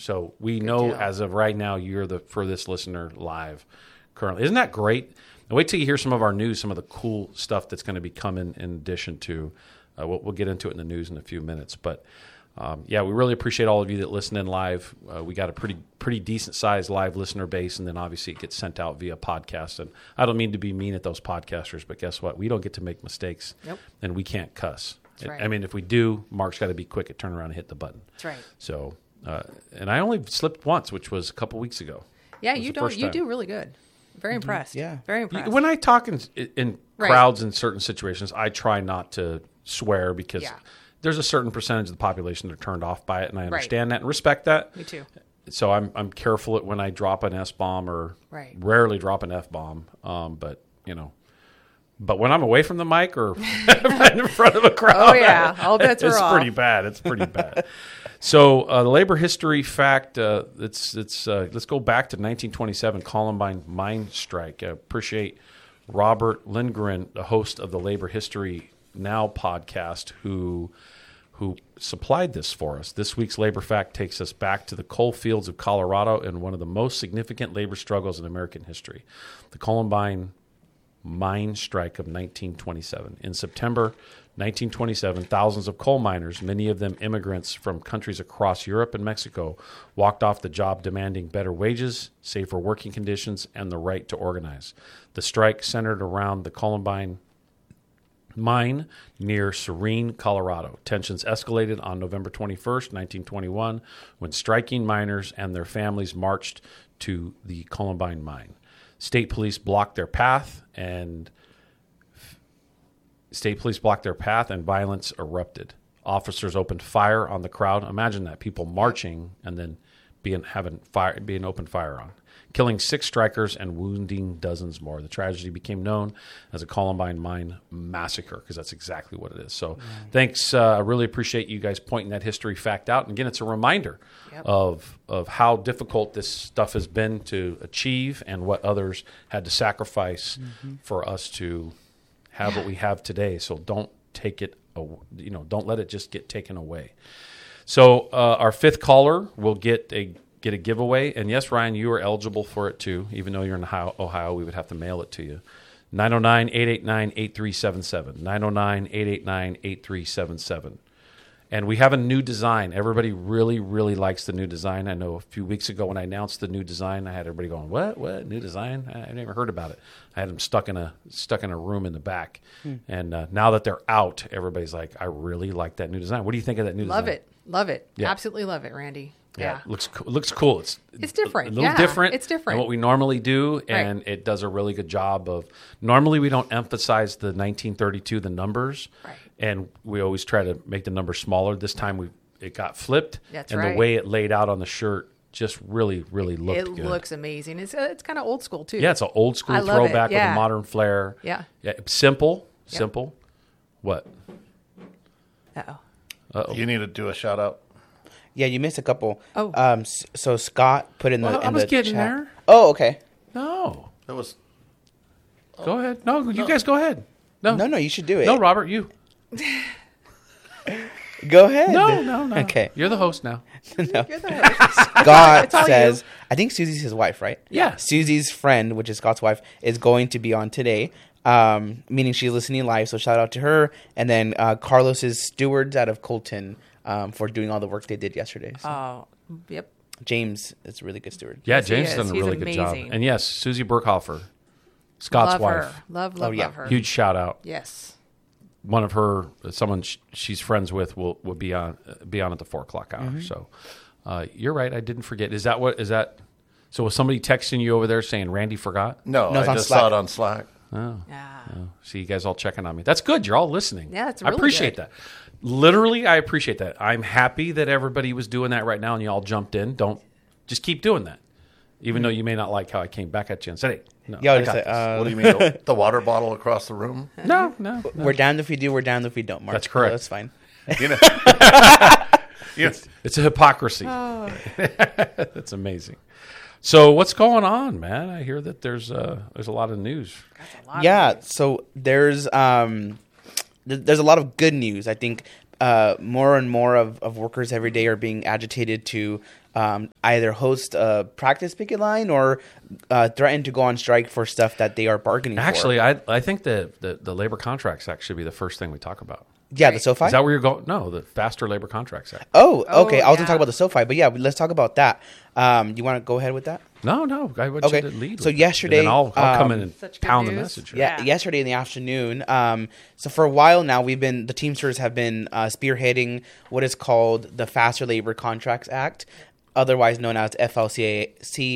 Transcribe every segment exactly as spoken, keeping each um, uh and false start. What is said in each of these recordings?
So we Good know deal. as of right now, you're the furthest listener live currently. Isn't that great? And wait till you hear some of our news, some of the cool stuff that's going to be coming in addition to, uh, we'll, we'll get into it in the news in a few minutes. But um, yeah, we really appreciate all of you that listen in live. Uh, we got a pretty pretty decent sized live listener base, and then obviously it gets sent out via podcast. And I don't mean to be mean at those podcasters, but guess what? We don't get to make mistakes, Nope. and we can't cuss. That's right. I mean, if we do, Mark's got to be quick at turning around and hit the button. That's right. So, uh, and I only slipped once, which was a couple weeks ago. Yeah, It was you the don't. first You time. do really good. Very impressed. Yeah. Very impressed. When I talk in, in Right. crowds in certain situations, I try not to swear because Yeah. there's a certain percentage of the population that are turned off by it, and I Right. understand that and respect that. Me too. So I'm I'm careful when I drop an S bomb or Right. rarely drop an F bomb. Um, but you know, but when I'm away from the mic or in front of a crowd, Oh, yeah. All bets are it's off. pretty bad. It's pretty bad. So uh, the labor history fact. Uh, it's it's uh, let's go back to nineteen twenty-seven Columbine mine strike. I appreciate Robert Lindgren, the host of the Labor History Now podcast, who who supplied this for us. This week's labor fact takes us back to the coal fields of Colorado and one of the most significant labor struggles in American history, the Columbine mine strike of nineteen twenty-seven. In September nineteen twenty-seven, thousands of coal miners, many of them immigrants from countries across Europe and Mexico, walked off the job demanding better wages, safer working conditions, and the right to organize. The strike centered around the Columbine mine near Serene, Colorado. Tensions escalated on November twenty-first, nineteen twenty-one, when striking miners and their families marched to the Columbine mine. State police blocked their path and State police blocked their path and violence erupted. Officers opened fire on the crowd. Imagine that, people marching and then being having fire being opened fire on, killing six strikers and wounding dozens more. The tragedy became known as a Columbine Mine Massacre because that's exactly what it is. So, thanks. Uh, I really appreciate you guys pointing that history fact out. And again, it's a reminder Yep. of of how difficult this stuff has been to achieve and what others had to sacrifice for us to have what we have today. So don't take it, aw- you know, don't let it just get taken away. So uh, our fifth caller will get a get a giveaway, and yes, Ryan, you are eligible for it too. Even though you're in Ohio, Ohio we would have to mail it to you. nine oh nine, eight eight nine, eight three seven seven. nine oh nine, eight eight nine, eight three seven seven. And we have a new design. Everybody really, really likes the new design. I know a few weeks ago when I announced the new design, I had everybody going, "What? What? New design? I, I never heard about it." I had them stuck in a stuck in a room in the back. Hmm. And uh, now that they're out, everybody's like, "I really like that new design." What do you think of that new Love design? it. Love it. Yeah. Absolutely love it, Randy. Yeah. it looks co- it looks cool. It's It's different. a little Yeah, different. it's different. than what we normally do, and it does a really good job of. Normally, we don't emphasize the nineteen thirty-two, the numbers, Right. and we always try to make the number smaller. This time, we it got flipped, That's and right. the way it laid out on the shirt just really, really looked It good. looks amazing. It's uh, it's kind of old school too. yeah, it's an old school I love it, throwback with yeah. a modern flair. Yeah. yeah, simple, Yeah. simple. What? Uh oh. Uh-oh. You need to do a shout out. Yeah, you missed a couple. Oh. Um. s- So Scott put in the. Well, I in was the getting chat. there. Oh, okay. No, That was go ahead. No, you guys go ahead. No, No, no, you should do it. no, Robert, you. Go ahead. No, no, no. Okay. You're the host now. You're the host. Scott all you. says, I think Susie's his wife, right? Yeah. Susie's friend, which is Scott's wife, is going to be on today, um, meaning she's listening live. So shout out to her. And then uh, Carlos's stewards out of Colton um, for doing all the work they did yesterday. So Oh, yep. James is a really good steward. Yeah, Yes, he James is. has done a He's really good job. amazing. And yes, Susie Burkhofer, Scott's love wife. her. Love, love, Oh, yeah. love her. Huge shout out. Yes. One of her, someone sh- she's friends with, will will be on uh, be on at the four o'clock hour. Mm-hmm. So uh, you're right. I didn't forget. Is that what? Is that? So was somebody texting you over there saying Randy forgot? no. No, it's I on just Slack. saw it on Slack. Oh, Yeah. oh. See you guys all checking on me. That's good. You're all listening. Yeah, it's I really appreciate good. that. Literally, I appreciate that. I'm happy that everybody was doing that right now, and you all jumped in. Don't just keep doing that, even though you may not like how I came back at you and said, "Hey, no, Yeah, I I was got just this." like, uh, What do you mean? The, the water bottle across the room? no, no, no. we're down if we do, we're down if we don't, Mark. That's correct. So that's fine. You know. It's, it's a hypocrisy. Oh. That's amazing. So what's going on, man? I hear that there's uh, there's a lot of news. That's a lot. Yeah, Of so there's um, th- there's a lot of good news. I think uh, more and more of, of workers every day are being agitated to um, either host a practice picket line or uh, threaten to go on strike for stuff that they are bargaining Actually, for. I I think the, the the labor contracts act should be the first thing we talk about. Yeah, the SoFi. Is that where you're going? No, the Faster Labor Contracts Act. Oh, Oh, okay. I was gonna yeah. talk about the SoFi, but yeah, let's talk about that. Um, you want to go ahead with that? No, no. I want Okay. you to lead. So with it. yesterday, And then I'll, I'll come in um, and Such good pound the news. message. Yeah, Yeah. yesterday in the afternoon. Um, so for a while now, we've been the Teamsters have been uh, spearheading what is called the Faster Labor Contracts Act, otherwise known as F L C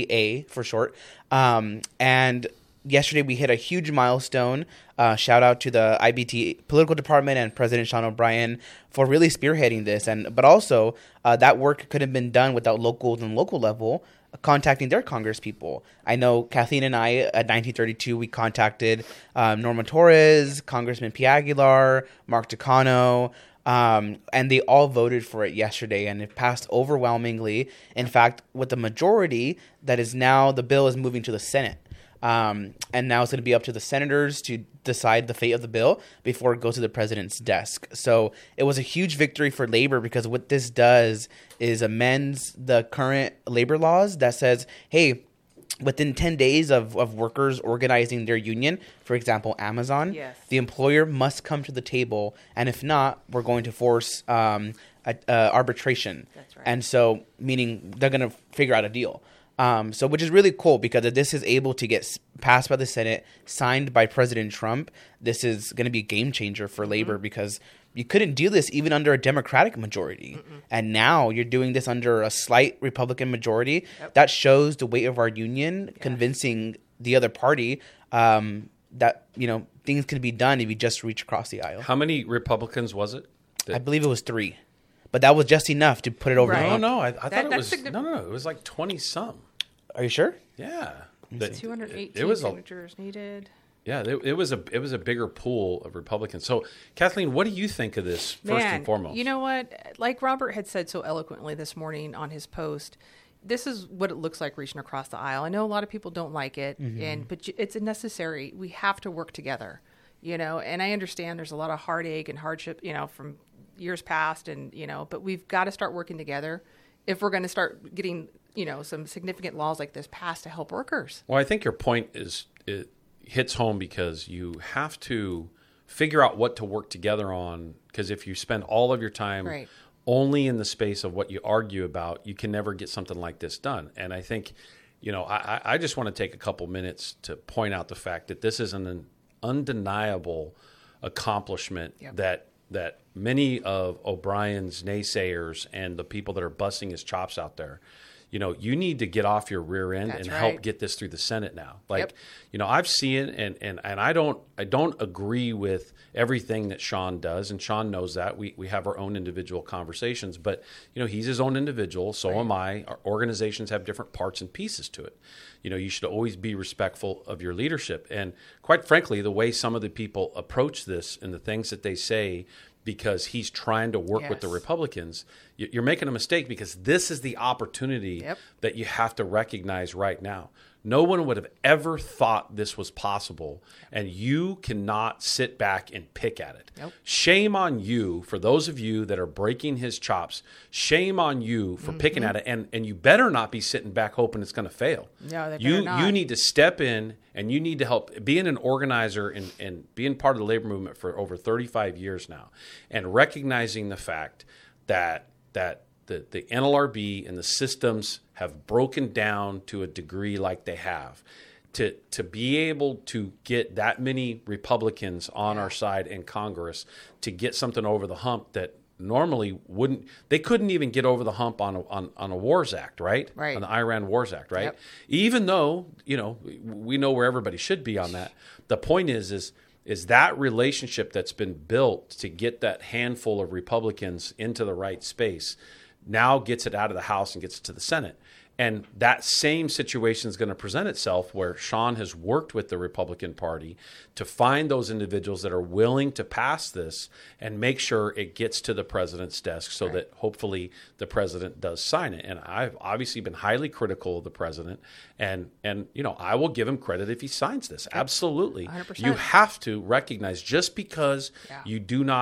A for short. Um, and yesterday we hit a huge milestone. Uh, shout out to the I B T political department and President Sean O'Brien for really spearheading this. And but also uh, that work could have been done without locals and local level contacting their Congress people. I know Kathleen and I at nineteen thirty-two, we contacted um, Norma Torres, Congressman P. Aguilar, Mark Takano, um, and they all voted for it yesterday, and it passed overwhelmingly. In fact, with the majority, that is now the bill is moving to the Senate. Um, and now it's going to be up to the senators to decide the fate of the bill before it goes to the president's desk. So it was a huge victory for labor because what this does is amends the current labor laws that says, hey, within ten days of, of workers organizing their union, for example, Amazon, Yes. the employer must come to the table. And if not, we're going to force um, a, uh, arbitration. That's right. And so, meaning they're going to figure out a deal. Um, so, which is really cool because if this is able to get s- passed by the Senate, signed by President Trump, this is going to be a game changer for labor because you couldn't do this even under a Democratic majority. Mm-mm. And now you're doing this under a slight Republican majority. Yep. That shows the weight of our union, convincing the other party um, that, you know, things can be done if you just reach across the aisle. How many Republicans was it? that- I believe it was three. But that was just enough to put it over Right. the No, hump. no. I, I That- thought it that's was significant. no, no, no. It was like twenty some. Are you sure? Yeah. That- two hundred eighteen it was a, signatures needed. yeah. It, it was a it was a bigger pool of Republicans. So, Kathleen, what do you think of this first Man, and foremost? you know what? Like Robert had said so eloquently this morning on his post, this is what it looks like reaching across the aisle. I know a lot of people don't like it, Mm-hmm. and but you- it's necessary. We have to work together, you know. And I understand there's a lot of heartache and hardship, you know, from years past, and you know, but we've got to start working together if we're going to start getting, you know, some significant laws like this passed to help workers. Well, I think your point is it hits home because you have to figure out what to work together on. Because if you spend all of your time Right. only in the space of what you argue about, you can never get something like this done. And I think, you know, I, I just want to take a couple minutes to point out the fact that this is an undeniable accomplishment Yep. that that many of O'Brien's naysayers and the people that are busting his chops out there, you know, you need to get off your rear end That's and right. help get this through the Senate now. Like, Yep. you know, I've seen and, and and I don't I don't agree with everything that Sean does, and Sean knows that. We we have our own individual conversations, but you know, he's his own individual, so am I. Our organizations have different parts and pieces to it. You know, you should always be respectful of your leadership. And quite frankly, the way some of the people approach this and the things that they say because he's trying to work with the Yes. Republicans, you- you're making a mistake because this is the opportunity Yep. that you have to recognize right now. No one would have ever thought this was possible, and you cannot sit back and pick at it. Nope. Shame on you for those of you that are breaking his chops. Shame on you for picking Mm-hmm. at it, and, and you better not be sitting back hoping it's going to fail. No, they you better not. you need to step in, and you need to help. Being an organizer and, and being part of the labor movement for over thirty-five years now, and recognizing the fact that that the, the N L R B and the systems have broken down to a degree like they have. To to be able to get that many Republicans on our side in Congress to get something over the hump that normally wouldn't, they couldn't even get over the hump on a, on, on a Wars Act, right? Right. On the Iran Wars Act, right? Yep. Even though, you know, we know where everybody should be on that. The point is, is is that relationship that's been built to get that handful of Republicans into the right space now gets it out of the House and gets it to the Senate. And that same situation is going to present itself where Sean has worked with the Republican Party to find those individuals that are willing to pass this and make sure it gets to the president's desk so Right. that hopefully the president does sign it. And I've obviously been highly critical of the president. And, and you know, I will give him credit if he signs this. Absolutely. one hundred percent. You have to recognize just because Yeah. you do not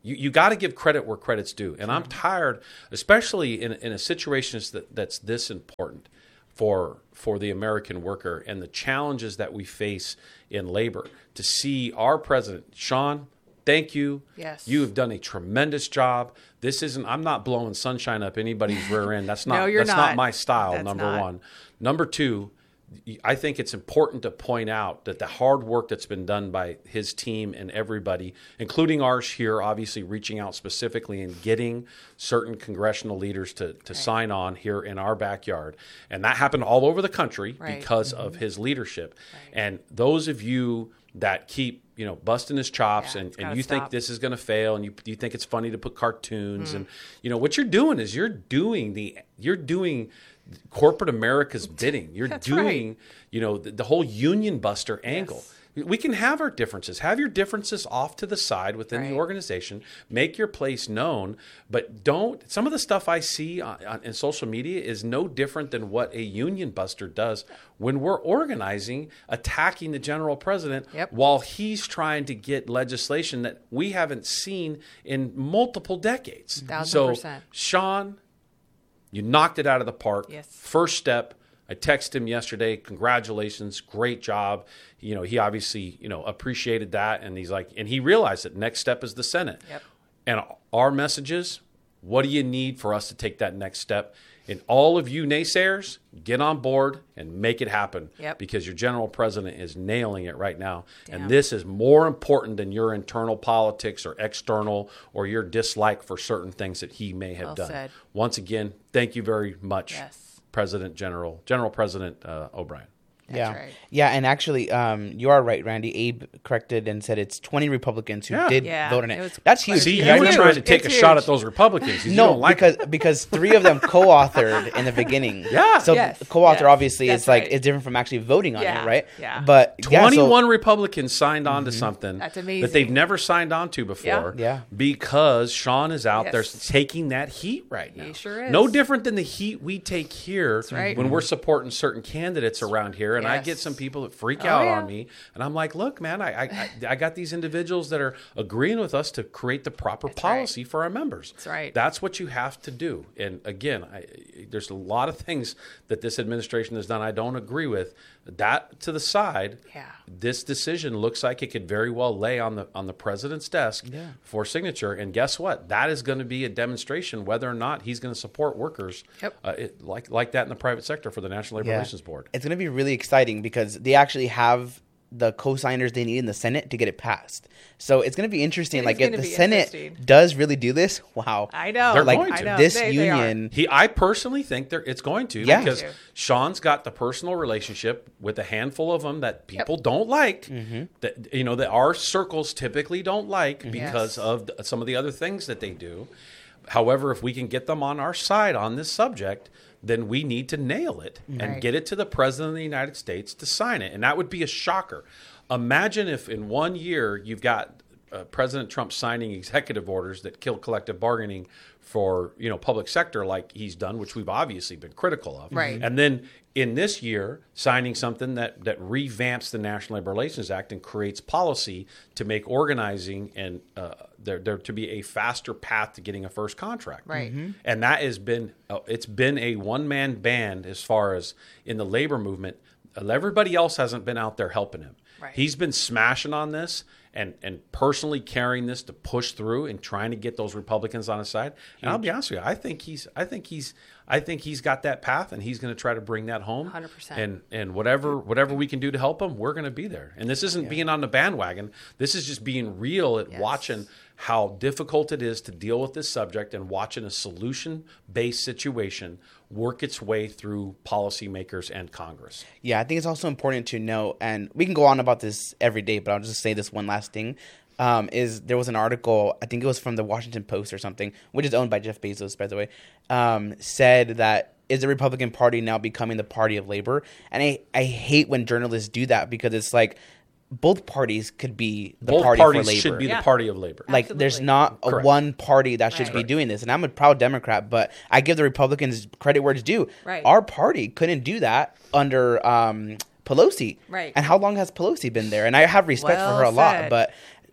You you got to give credit where credit's due. And I'm tired, especially in in a situation that that's this important for for the American worker and the challenges that we face in labor, to see our president, Sean, thank you. Yes. You have done a tremendous job. This isn't, I'm not blowing sunshine up anybody's rear end. That's not, No, you're that's not. not. my style, That's number not. one. Number two, I think it's important to point out that the hard work that's been done by his team and everybody, including ours here, obviously reaching out specifically and getting certain congressional leaders to, to sign on here in our backyard. And that happened all over the country Right. because Mm-hmm. of his leadership. Right. And those of you that keep, you know, busting his chops Yeah, and, it's and gotta you think stop. this is going to fail and you you think it's funny to put cartoons Mm. and, you know, what you're doing is you're doing the, you're doing corporate America's bidding. You're That's doing, right. you know, the, the whole union buster angle. We can have our differences. Have your differences off to the side within the Right. organization. Make your place known, but don't. Some of the stuff I see on, on, in social media is no different than what a union buster does when we're organizing, attacking the general president Yep. while he's trying to get legislation that we haven't seen in multiple decades. Thousand so, percent. Sean, you knocked it out of the park. Yes. First step. I texted him yesterday. Congratulations, great job. You know, he obviously, you know, appreciated that, and he's like, and he realized that next step is the Senate. Yep. And our messages, what do you need for us to take that next step? And all of you naysayers, get on board and make it happen. Yep. Because your general president is nailing it right now. Damn. And this is more important than your internal politics or external or your dislike for certain things that he may have Well done. said. Once again, thank you very much, Yes. President General, General President uh, O'Brien. That's yeah, right. yeah, and actually, um, you are right, Randy. Abe corrected and said it's twenty Republicans who Yeah. did Yeah, vote on it it. was That's huge. See, It's you were huge. trying to take It's a shot huge. at those Republicans. You No, don't like because it. because three of them co-authored in the beginning. Yeah. So Yes, co-author yes, obviously that's is like right. it's different from actually voting on Yeah, it, right? yeah. But yeah, so- twenty-one Republicans signed on to something That's that amazing. they've never signed on to before. Yeah. Because Sean is out there Yes. taking that heat right now. He sure is. No different than the heat we take here right. when we're supporting certain candidates around here. And I Yes. get some people that freak Oh, out yeah. on me. And I'm like, look, man, I, I, I got these individuals that are agreeing with us to create the proper That's right. policy for our members. That's right. That's what you have to do. And again, I, there's a lot of things that this administration has done I don't agree with. That to the side, Yeah. this decision looks like it could very well lay on the on the president's desk Yeah. for signature. And guess what? That is going to be a demonstration whether or not he's going to support workers Yep. uh, it, like like that in the private sector for the National Labor Yeah. Relations Board. It's going to be really exciting because they actually have the co-signers they need in the Senate to get it passed. So it's going to be interesting. It like is if gonna the be Senate interesting. does really do this, wow. I know. They're like going to. I know. this They- they are. union. He, I personally think there it's going to Yeah. because Me too. Sean's got the personal relationship with a handful of them that people don't like. Mm-hmm. That you know that our circles typically don't like because Yes. of the, some of the other things that they do. However, if we can get them on our side on this subject, then we need to nail it and Right. get it to the president of the United States to sign it, and that would be a shocker. Imagine if in one year you've got uh, President Trump signing executive orders that kill collective bargaining for you know public sector like he's done, which we've obviously been critical of. Right. And then in this year, signing something that that revamps the National Labor Relations Act and creates policy to make organizing and uh, there there to be a faster path to getting a first contract. Right. Mhm. And that has been uh, it's been a one man band as far as in the labor movement. Everybody else hasn't been out there helping him. Right. He's been smashing on this and, and personally carrying this to push through and trying to get those Republicans on his side. And I'll be honest with you, I think he's I think he's I think he's got that path and he's going to try to bring that home. one hundred percent. And and whatever whatever we can do to help him, we're going to be there. And this isn't being on the bandwagon. This is just being real at Yes. watching how difficult it is to deal with this subject and watching a solution-based situation work its way through policymakers and Congress. Yeah, I think it's also important to know, and we can go on about this every day, but I'll just say this one last thing. Um, is there was an article, I think it was from the Washington Post or something, which is owned by Jeff Bezos, by the way, um, said that is the Republican Party now becoming the party of labor? And I, I hate when journalists do that because it's like both parties could be the Both party parties for labor. should be Yeah. the party of labor. Like, Absolutely. there's not a Correct. one party that should Right. be doing this. And I'm a proud Democrat, but I give the Republicans credit where it's due. Right. Our party couldn't do that under um, Pelosi. Right. And how long has Pelosi been there? And I have respect Well for her a lot, said. but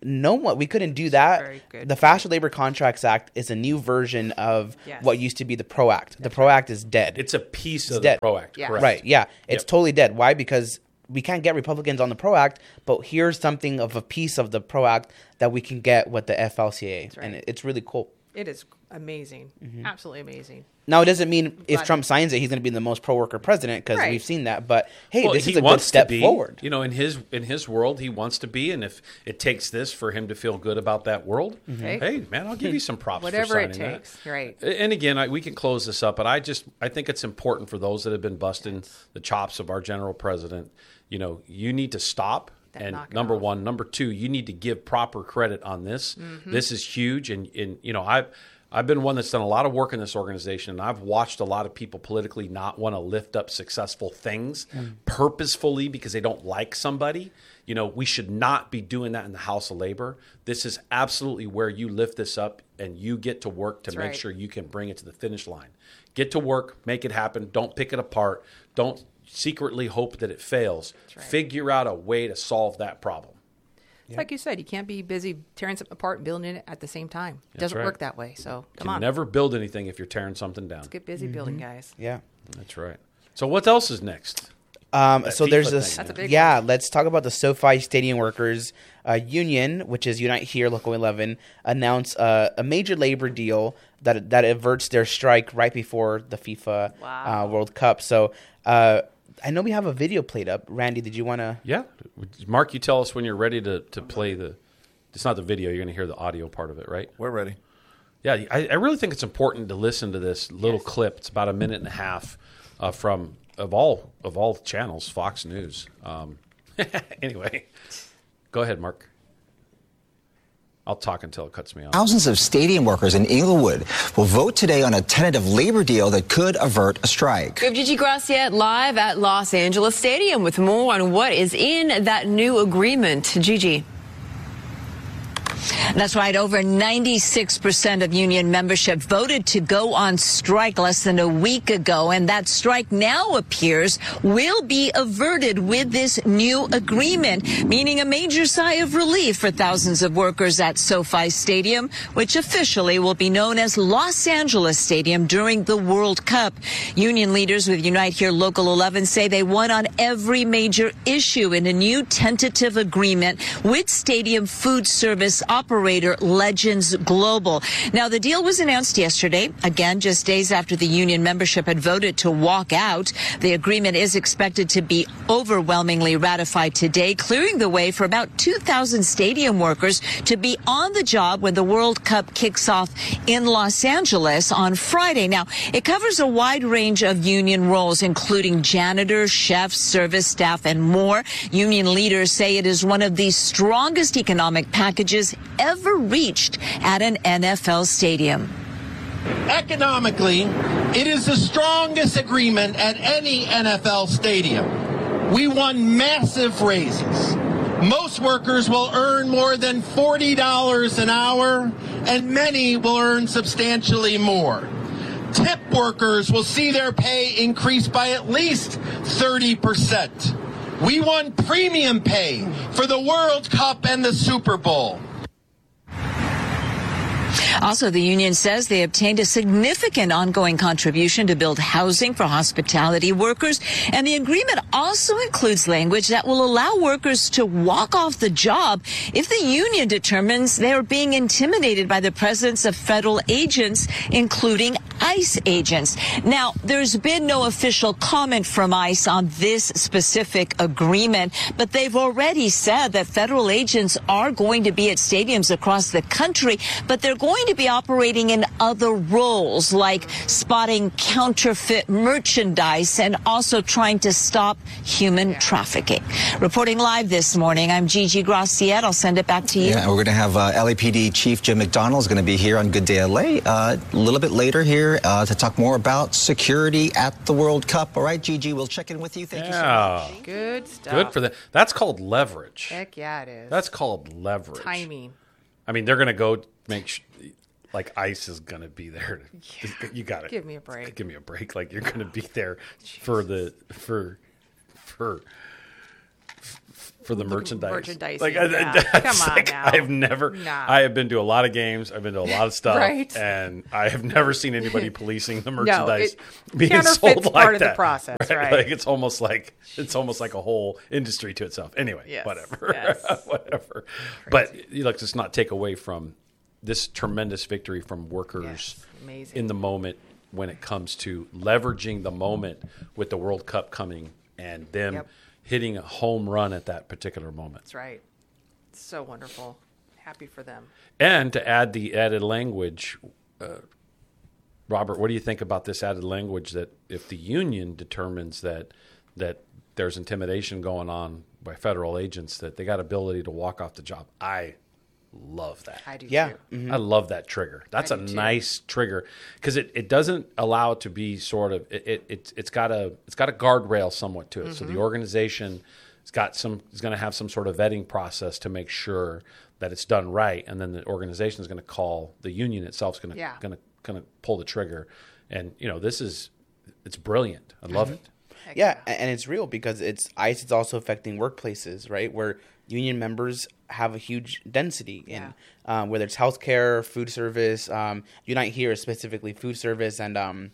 no one, we couldn't do that. Very good. The Faster Labor Contracts Act is a new version of Yes. what used to be the PRO Act. The PRO Act is dead. It's a piece of dead. the PRO Act, Yeah. correct? Right, yeah. It's Yep. totally dead. Why? Because we can't get Republicans on the PRO Act, but here's something of a piece of the PRO Act that we can get with the F L C A. right. And it- it's really cool. It is amazing, Mm-hmm. absolutely amazing. Now, it doesn't mean if But- Trump signs it, he's going to be the most pro-worker president, because Right. we've seen that. But, hey, Well, this he is a good wants step to be, forward. You know, in his in his world, he wants to be, and if it takes this for him to feel good about that world, Okay. hey, man, I'll give you some props. Whatever for it signing takes, that. right. And again, I, we can close this up, but I just I think it's important for those that have been busting the chops of our general president. You know, you need to stop. That And knock it number off. one, number two, you need to give proper credit on this. Mm-hmm. This is huge, and, and you know, I've I've been one that's done a lot of work in this organization, and I've watched a lot of people politically not want to lift up successful things purposefully because they don't like somebody. You know, we should not be doing that in the House of Labor. This is absolutely where you lift this up and you get to work to That's make right. sure you can bring it to the finish line. Get to work, make it happen. Don't pick it apart. Don't secretly hope that it fails. right. Figure out a way to solve that problem. It's like you said, you can't be busy tearing something apart and building it at the same time. It doesn't right. work that way. So You come can on, never build anything if you're tearing something down. get busy building, guys. Yeah. That's right. So what else is next? Um, That so FIFA there's thing. this, That's a big yeah. Let's talk about the SoFi Stadium Workers uh, Union, which is Unite Here Local eleven, announced uh, a major labor deal that that averts their strike right before the FIFA Wow. uh, World Cup. So uh, I know we have a video played up. Randy, did you want to? Yeah. Mark, you tell us when you're ready to, to play the – it's not the video. You're going to hear the audio part of it, right? We're ready. Yeah, I, I really think it's important to listen to this little clip. It's about a minute and a half uh, from of all of all channels, Fox News. Um, anyway, go ahead, Mark. I'll talk until it cuts me off. Thousands of stadium workers in Inglewood will vote today on a tentative labor deal that could avert a strike. We have Gigi Graciette live at Los Angeles Stadium with more on what is in that new agreement. Gigi. That's right. Over ninety-six percent of union membership voted to go on strike less than a week ago. And that strike now appears will be averted with this new agreement, meaning a major sigh of relief for thousands of workers at SoFi Stadium, which officially will be known as Los Angeles Stadium during the World Cup. Union leaders with Unite Here Local eleven say they won on every major issue in a new tentative agreement with stadium food service operator Legends Global. Now, the deal was announced yesterday, again, just days after the union membership had voted to walk out. The agreement is expected to be overwhelmingly ratified today, clearing the way for about two thousand stadium workers to be on the job when the World Cup kicks off in Los Angeles on Friday. Now, it covers a wide range of union roles, including janitors, chefs, service staff, and more. Union leaders say it is one of the strongest economic packages ever reached at an N F L stadium. Economically, it is the strongest agreement at any N F L stadium. We won massive raises. Most workers will earn more than forty dollars an hour, and many will earn substantially more. Tip workers will see their pay increase by at least thirty percent. We won premium pay for the World Cup and the Super Bowl. Also, the union says they obtained a significant ongoing contribution to build housing for hospitality workers. And the agreement also includes language that will allow workers to walk off the job if the union determines they are being intimidated by the presence of federal agents, including ICE agents. Now, there's been no official comment from ICE on this specific agreement, but they've already said that federal agents are going to be at stadiums across the country, but they're going to be operating in other roles like spotting counterfeit merchandise and also trying to stop human trafficking. Reporting live this morning, I'm Gigi Graciette. I'll send it back to you. Yeah, we're going to have uh, L A P D Chief Jim McDonald is going to be here on Good Day L A uh, a little bit later here uh, to talk more about security at the World Cup. All right, Gigi, we'll check in with you. Thank you so much. Yeah. Good stuff. Good for that. That's called leverage. Heck yeah, it is. That's called leverage. timing. I mean, they're going to go make sh- like ICE is going to be there. To, you got it. Give me a break. Give me a break. Like you're going to be there for the for for for the Look, merchandise. merchandise, Like, yeah. I, that's Come on like, now. I've never. Nah. I have been to a lot of games. I've been to a lot of stuff, Right. and I have never seen anybody policing the merchandise it- being counterfeit's sold like part of the that. process, right. Like it's almost like it's almost like a whole industry to itself. Anyway, Yes, whatever, yes. whatever. But you like, let's not take away from this tremendous victory from workers Yes, amazing. in the moment when it comes to leveraging the moment with the World Cup coming and them Yep. hitting a home run at that particular moment. That's right. It's so wonderful. Happy for them. And to add the added language, uh, Robert, what do you think about this added language that if the union determines that that there's intimidation going on by federal agents, that they got ability to walk off the job? I love that. I do Yeah. too. Mhm. I love that trigger. That's I a do too. nice trigger because it, it doesn't allow it to be sort of it, it it's it's got a it's got a guardrail somewhat to it. So Mm-hmm. the organization has got some is going to have some sort of vetting process to make sure that it's done right, and then the organization is going to call the union itself is going to Yeah. going to going to pull the trigger. And you know this is it's brilliant. I love it. Heck Yeah, a- and it's real because it's ICE is also affecting workplaces, right? Where union members have a huge density in um, whether it's healthcare, food service. Um, Unite here is specifically food service, and um,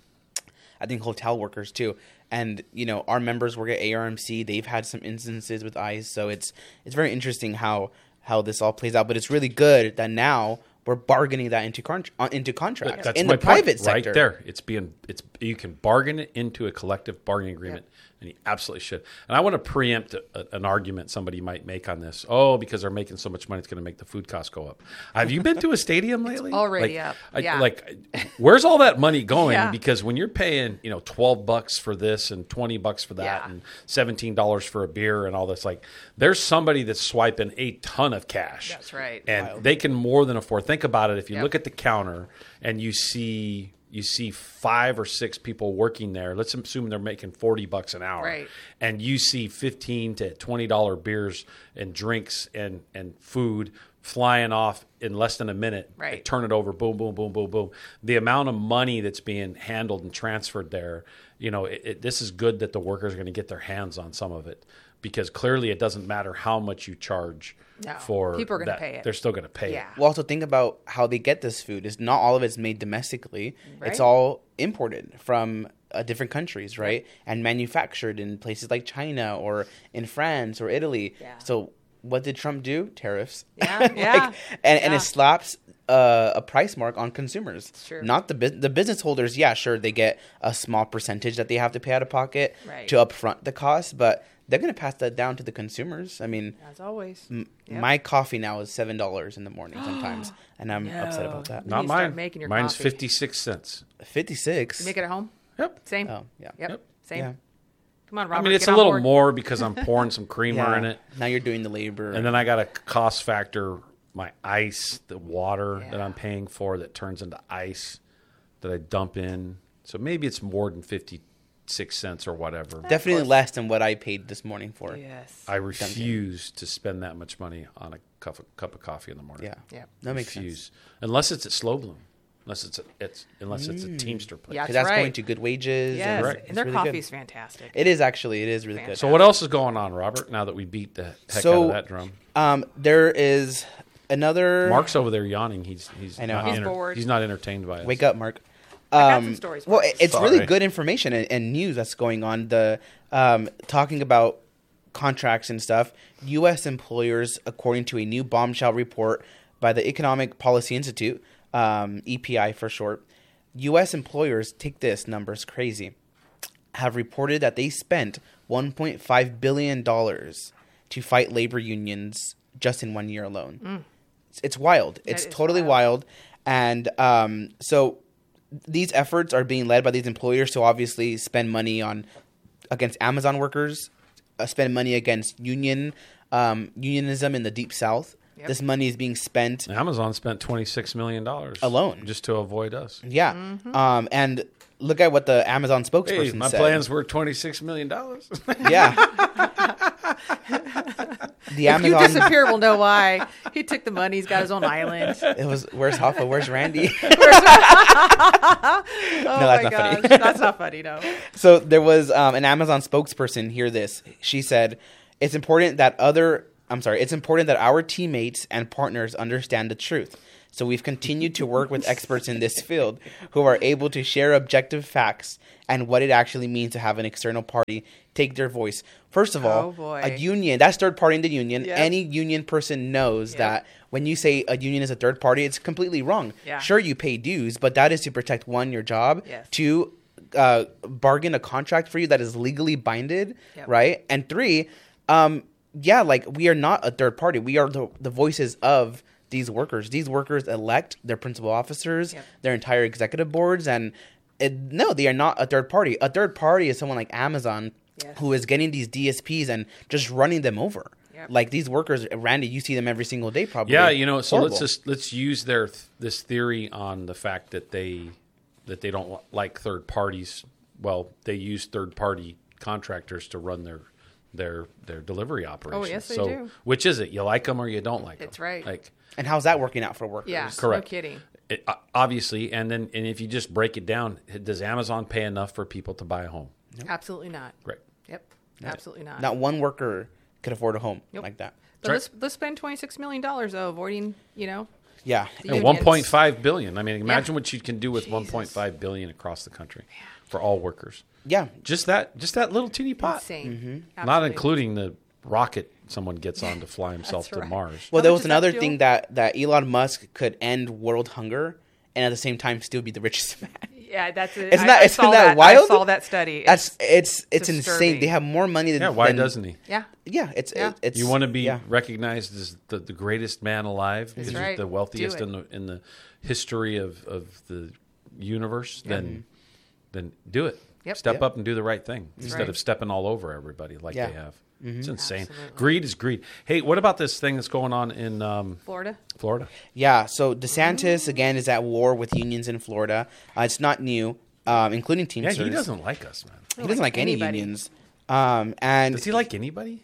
I think hotel workers too. And you know, our members work at A R M C. They've had some instances with ICE, so it's it's very interesting how how this all plays out. But it's really good that now we're bargaining that into con- uh, into contracts That's in my the private point, sector. right there. It's being it's you can bargain it into a collective bargaining agreement, and you absolutely should. And I want to preempt a, a, an argument somebody might make on this. Oh, because they're making so much money, it's going to make the food costs go up. Have you been to a stadium lately? already like, up. I- Yeah. like, where's all that money going? Yeah. Because when you're paying, you know, twelve bucks for this and twenty bucks for that, Yeah. and seventeen dollars for a beer and all this, like, there's somebody that's swiping a ton of cash. That's right. And they can more than afford. Think about it. If you Yep. look at the counter and you see you see five or six people working there, let's assume they're making forty bucks an hour, Right. and you see fifteen to twenty dollar beers and drinks and and food flying off in less than a minute. Right. They turn it over, boom, boom, boom, boom, boom. The amount of money that's being handled and transferred there, you know, it, it, this is good that the workers are going to get their hands on some of it, because clearly it doesn't matter how much you charge No. for People are gonna that. pay it. They're still going to pay Yeah. it. Well, also think about how they get this food. Is not all of it's made domestically. Right. It's all imported from uh, different countries, right? And manufactured in places like China or in France or Italy. Yeah. So what did Trump do? Tariffs. Yeah, yeah, and, and yeah. it slaps uh, a price mark on consumers. true. Not the bus- the business holders. Yeah, sure, they get a small percentage that they have to pay out of pocket Right. to upfront the cost, but they're going to pass that down to the consumers. I mean, As always. M- Yep. my coffee now is seven dollars in the morning sometimes, and I'm upset about that. You Not need to start mine. making your Mine's coffee. fifty-six cents. Fifty six. You make it at home? Yep. Same? Oh yeah. Yep. Yep. Same. Yeah. Come on, Robert. I mean, it's get a on little board. more because I'm pouring some creamer Yeah. in it. Now you're doing the labor. And then I got a cost factor, my ice, the water that Yeah. I'm paying for that turns into ice that I dump in. So maybe it's more than fifty-six cents or whatever. definitely less than what I paid this morning for. Yes. I refuse to spend that much money on a cup of, cup of coffee in the morning. Yeah. Yeah. That makes refuse. sense. Unless it's at Slow Bloom. Unless it's a, it's unless it's a Teamster place. Yeah. Because That's that's going right. to good wages. Yes. and Correct. it's And their really coffee good. is fantastic. It is actually. It is really good. So what else is going on, Robert, now that we beat the heck out So- of that drum? Um, there is another. Mark's over there yawning. He's he's I know. not He's enter- bored. he's not entertained by us. Wake up, Mark. got Um, some stories, well, Mark. it- it's really Sorry. good information and, and news that's going on. The um, talking about contracts and stuff. U S employers, according to a new bombshell report by the Economic Policy Institute, um, E P I for short, U S employers, take this, numbers crazy, have reported that they spent one point five billion dollars to fight labor unions just in one year alone. It's, it's wild. It's is totally wild. wild. And um, so these efforts are being led by these employers to obviously spend money on against Amazon workers, uh, spend money against union um, unionism in the Deep South. Yep. This money is being spent Amazon spent twenty-six million dollars Alone. just to avoid us. Yeah. Mm-hmm. Um, and look at what the Amazon spokesperson Hey, my said. plans were twenty-six million dollars. Yeah. the If you Amazon. disappear, we'll know why. He took the money. He's got his own island. It was where's Hoffa? Where's Randy? Oh that's my not funny. gosh. That's not funny, no. So there was um, an Amazon spokesperson. Hear this. She said, It's important that other I'm sorry, it's important that our teammates and partners understand the truth. So we've continued to work with experts in this field who are able to share objective facts and what it actually means to have an external party take their voice. First of all, Oh, boy. a union, that's third party in the union. Yep. Any union person knows Yep. that when you say a union is a third party, it's completely wrong. Yeah. Sure, you pay dues, but that is to protect, one, your job, Yes. two, uh, bargain a contract for you that is legally binded, Yep. right? And three, um, yeah, like we are not a third party. We are the, the voices of these workers. These workers elect their principal officers, Yep. their entire executive boards, and it, no, they are not a third party. A third party is someone like Amazon, Yes. who is getting these D S Ps and just running them over. Yep. Like these workers, Randy, you see them every single day, probably. Yeah, you know. So Horrible. let's just let's use their th- this theory on the fact that they that they don't li- like third parties. Well, they use third party contractors to run their their their delivery operations. yes, they so do. which is it? You like them or you don't like them? That's right. Like And how's that working out for workers? Yeah, Correct. no kidding. it, uh, obviously, and then and if you just break it down, does Amazon pay enough for people to buy a home? Absolutely not. Great. Yep, absolutely not. Not one worker could afford a home Nope. like that. But right. let's let's spend twenty six million dollars though, avoiding you know. Yeah. The And unions. one point five billion. I mean, imagine what you can do with one point Jesus. five billion across the country for all workers. Yeah. Just that, just that little teeny pot. Insane. Mm-hmm. Not Absolutely. including the rocket someone gets on to fly himself That's to right. Mars. Well, How there much was does that another fuel? thing that, that Elon Musk could end world hunger and at the same time still be the richest man. Yeah, that's it. Isn't I, that- I isn't saw that that wild? I saw that study. That's it's it's insane. disturbing. They have more money than Yeah, why than- doesn't he? yeah. Yeah, it's Yeah. it's You want to be yeah. recognized as the, the greatest man alive because right. you're the wealthiest Do in the in the history of, of the universe. Then then do it. Yep. Step Yep. up and do the right thing instead right. of stepping all over everybody like Yeah. they have. It's insane. Absolutely. Greed is greed. Hey, what about this thing that's going on in um, Florida. Florida? Yeah, so DeSantis again is at war with unions in Florida. Uh, it's not new, um, including Yeah, Teamsters. he doesn't like us, man. He doesn't like any anybody. unions. Um, and Does he like anybody?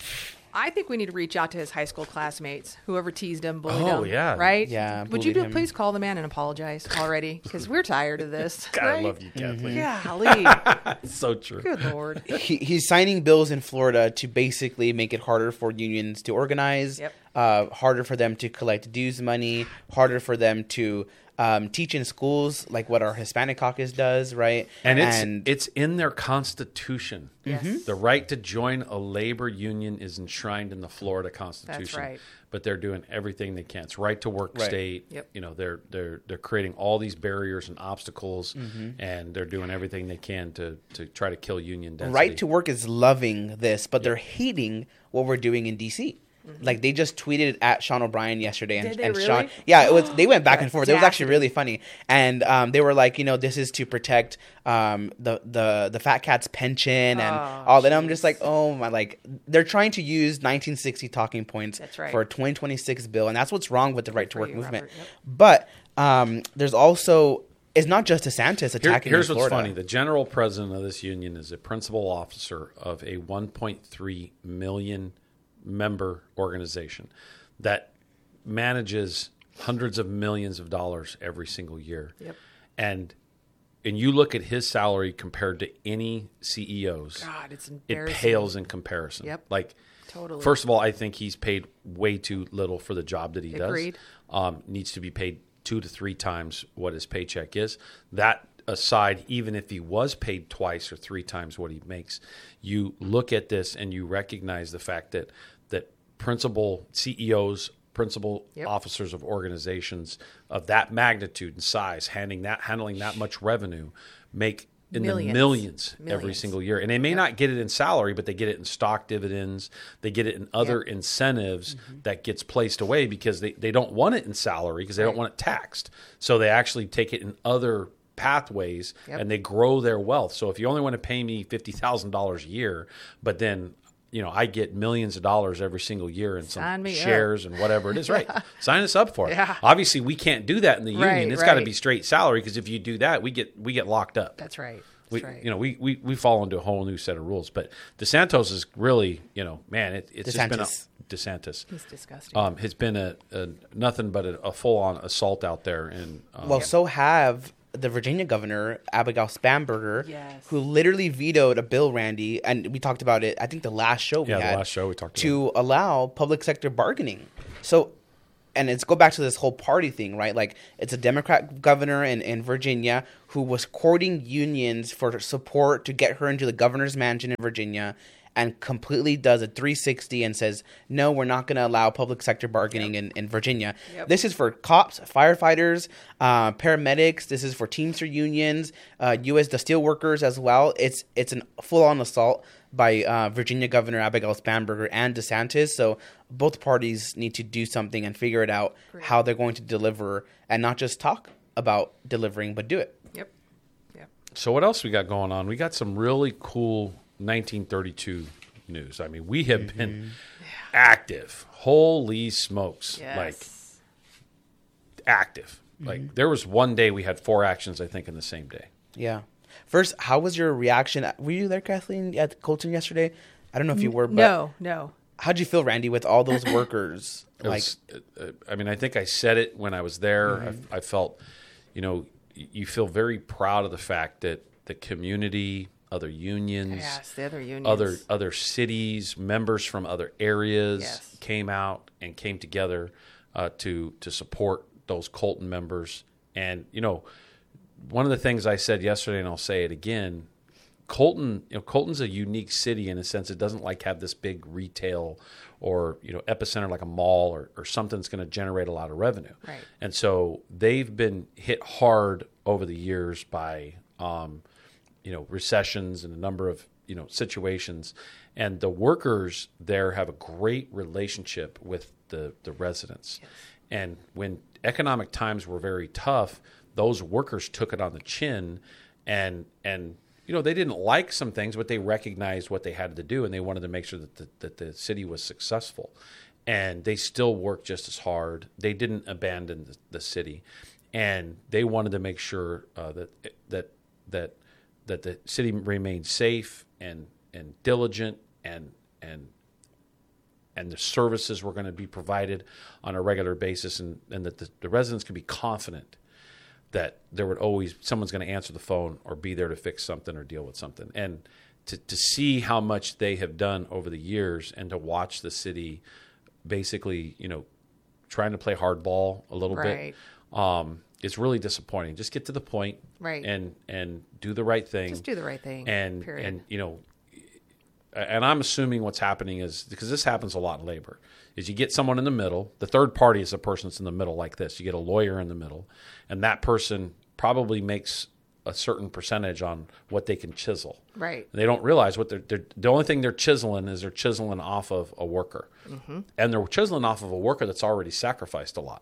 I think we need to reach out to his high school classmates, whoever teased him, bullied Oh, him. yeah. Right? Yeah, Would you bullied do, him. please call the man and apologize already? Because we're tired of this. God, right? I love you, Kathleen. Golly. It's so true. Good Lord. he, he's signing bills in Florida to basically make it harder for unions to organize, Yep. uh, harder for them to collect dues money, harder for them to um, teach in schools like what our Hispanic caucus does, right? And it's it's in their constitution. Yes. The right to join a labor union is enshrined in the Florida Constitution. right. But they're doing everything they can. It's right to work Right. state. Yep. You know, they're they're they're creating all these barriers and obstacles, Mm-hmm. and they're doing everything they can to to try to kill union density. Right to Work is loving this, but they're hating what we're doing in D C. Like they just tweeted at Sean O'Brien yesterday, and, Did they and really? Sean, yeah, it was. They went back and forth. It was actually Audacity. really funny, and um, they were like, you know, this is to protect um, the the the fat cat's pension and Oh, all that. I'm just jeez. like, oh my, like they're trying to use nineteen sixty talking points That's right. for a twenty twenty-six bill, and that's what's wrong with the right to for work you, movement. Robert. Yep. But um, there's also. It's not just DeSantis Here- attacking. here's in what's Florida. funny: the general president of this union is a principal officer of a one point three million member organization that manages hundreds of millions of dollars every single year. Yep. And and you look at his salary compared to any C E O's, God, it's it embarrassing. pales in comparison. Yep. Like, Totally. first of all, I think he's paid way too little for the job that he Agreed. does. Um, needs to be paid two to three times what his paycheck is. That aside, even if he was paid twice or three times what he makes, you look at this and you recognize the fact that that principal C E Os, principal Yep. officers of organizations of that magnitude and size, handling that handling that much revenue, make in Millions. the millions, every Millions. single year. And they may not get it in salary, but they get it in stock dividends. They get it in other Yep. incentives that gets placed away because they, they don't want it in salary because they don't Right. want it taxed. So they actually take it in other pathways Yep. and they grow their wealth. So if you only want to pay me fifty thousand dollars a year, but then you know, I get millions of dollars every single year in some Sign me up. shares and whatever it is. Right. Sign us up for it. Yeah. Obviously, we can't do that in the union. Right, It's got to right. be straight salary because if you do that, we get we get locked up. That's right. We, That's right. you know, we, we, we fall into a whole new set of rules. But DeSantis is really, you know, man, it, it's just been a DeSantis. DeSantis. He's disgusting. Um, has been a, a nothing but a, a full on assault out there. And um, Well, so have the Virginia governor, Abigail Spanberger, Yes. who literally vetoed a bill, Randy, and we talked about it, I think the last show we Yeah, the had. last show we talked To allow public sector bargaining. So, and it's go back to this whole party thing, right? Like, it's a Democrat governor in, in Virginia who was courting unions for support to get her into the governor's mansion in Virginia, and completely does a three sixty and says, no, we're not going to allow public sector bargaining in, in Virginia. Yep. This is for cops, firefighters, uh, paramedics. This is for Teamster unions, uh, U S the steelworkers as well. It's it's a full-on assault by uh, Virginia Governor Abigail Spanberger and DeSantis. So both parties need to do something and figure it out Great. how they're going to deliver, and not just talk about delivering, but do it. Yep. Yep. So what else we got going on? We got some really cool nineteen thirty-two news. I mean, we have Mm-hmm. been active. Holy smokes. Yes. Like, active. Mm-hmm. Like, there was one day we had four actions, I think, in the same day. Yeah. First, how was your reaction? Were you there, Kathleen, at Colton yesterday? I don't know if you were, but No, no. how'd you feel, Randy, with all those workers? It like, was, uh, I mean, I think I said it when I was there. Mm-hmm. I, I felt, you know, y- you feel very proud of the fact that the community, other unions, Yes, the other unions. other other cities, members from other areas Yes. came out and came together uh, to to support those Colton members. And you know, one of the things I said yesterday, and I'll say it again, Colton, you know, Colton's a unique city in a sense. It doesn't like have this big retail or, you know, epicenter like a mall or, or something that's going to generate a lot of revenue. Right. And so they've been hit hard over the years by, um, you know, recessions and a number of, you know, situations. And the workers there have a great relationship with the, the residents. Yes. And when economic times were very tough, those workers took it on the chin, and and you know, they didn't like some things, but they recognized what they had to do, and they wanted to make sure that the, that the city was successful. And they still worked just as hard. They didn't abandon the, the city, and they wanted to make sure uh, that that that that the city remained safe and and diligent, and and and the services were going to be provided on a regular basis, and, and that the, the residents could be confident that there would always someone's going to answer the phone or be there to fix something or deal with something. And to, to see how much they have done over the years, and to watch the city basically, you know, trying to play hardball a little Right. bit, um, it's really disappointing. Just get to the point, Right. and and do the right thing. Just do the right thing. And period. and you know, and I'm assuming what's happening is, because this happens a lot in labor, is you get someone in the middle. The third party is a person that's in the middle like this. You get a lawyer in the middle, and that person probably makes a certain percentage on what they can chisel. Right. And they don't realize what they're, they're the only thing they're chiseling is they're chiseling off of a worker, Mm-hmm. and they're chiseling off of a worker that's already sacrificed a lot.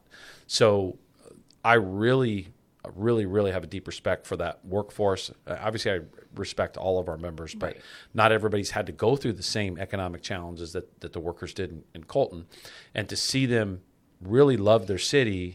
So I really, really, really have a deep respect for that workforce. Uh, obviously, I respect all of our members, but Right. not everybody's had to go through the same economic challenges that, that the workers did in, in Colton. And to see them really love their city,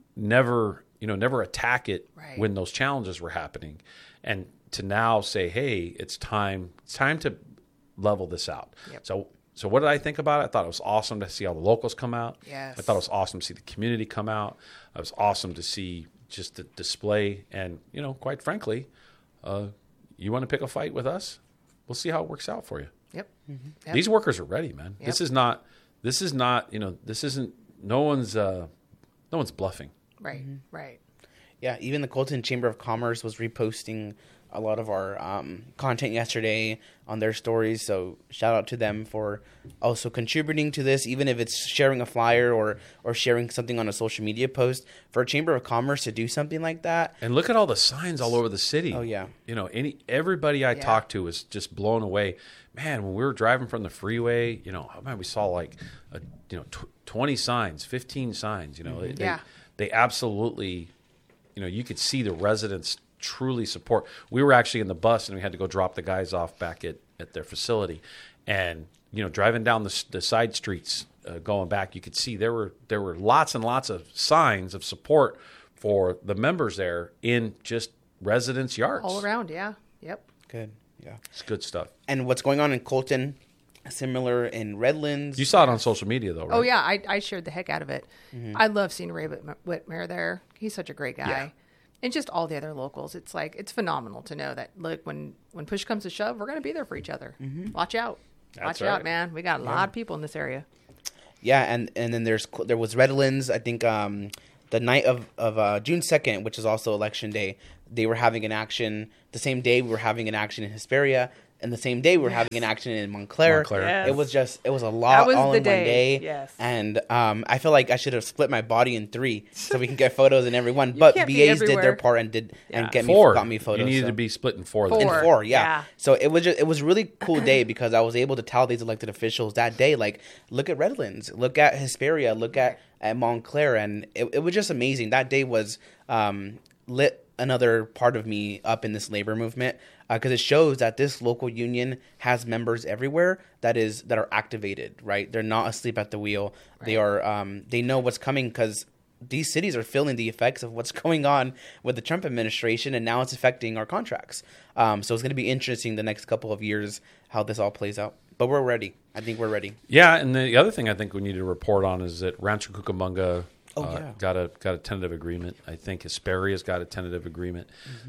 never, you know, never attack it Right. when those challenges were happening, and to now say, hey, it's time, it's time to level this out. Yep. So, so what did I think about it? I thought it was awesome to see all the locals come out. Yes. I thought it was awesome to see the community come out. It was awesome to see just the display. And, you know, quite frankly, uh, you want to pick a fight with us? We'll see how it works out for you. Yep. Yep. These workers are ready, man. Yep. This is not, this is not, you know, this isn't, no one's, uh, no one's bluffing. Right. Right. yeah, even the Colton Chamber of Commerce was reposting a lot of our um, content yesterday on their stories. So shout out to them for also contributing to this, even if it's sharing a flyer or or sharing something on a social media post. For a Chamber of Commerce to do something like that, And look at all the signs all over the city. Oh, yeah. You know, any everybody I Yeah. talked to was just blown away. Man, when we were driving from the freeway, you know, man, we saw like, a, you know, tw- twenty signs, fifteen signs. You know, they, Yeah. they, they absolutely, you know, you could see the residents truly support. We were actually in the bus, and we had to go drop the guys off back at, at their facility, and you know, driving down the, the side streets, uh, going back, you could see there were there were lots and lots of signs of support for the members there in just residents' yards. All around. Yeah. Yep. good, yeah. It's good stuff. And what's going on in Colton, similar in Redlands. You saw it on social media, though, right? Oh yeah, I I shared the heck out of it. Mm-hmm. I love seeing Ray Whit- Whitmer there. He's such a great guy. and just all the other locals. It's like it's phenomenal to know that look when when push comes to shove, we're going to be there for each other. Mm-hmm. Watch out, That's watch right. out, man. We got a lot of people in this area. Yeah, and, and then there's there was Redlands. I think um, the night of of uh, June second, which is also election day, they were having an action. The same day we were having an action in Hesperia, and the same day we were having an action in Montclair. Montclair. Yes. It was just it was a lot That was all the in day. one day. Yes. And um, I feel like I should have split my body in three so we can get photos in every one. But can't be B As did their everywhere. part and did and Yeah. get me Four. got me photos. You needed so. to be split in four. Four. this In time. four, yeah. Yeah. So it was just it was a really cool day because I was able to tell these elected officials that day, like, look at Redlands, look at Hesperia, look at, at Montclair, and it, it was just amazing. That day was um, lit another part of me up in this labor movement because uh, it shows that this local union has members everywhere that is that are activated. Right, they're not asleep at the wheel. Right. They are. Um, they know what's coming because these cities are feeling the effects of what's going on with the Trump administration, and now it's affecting our contracts. Um, so it's going to be interesting the next couple of years how this all plays out. But we're ready. I think we're ready. Yeah, and the other thing I think we need to report on is that Rancho Cucamonga Oh, uh, yeah. got a got a tentative agreement. I think Hesperia's got a tentative agreement.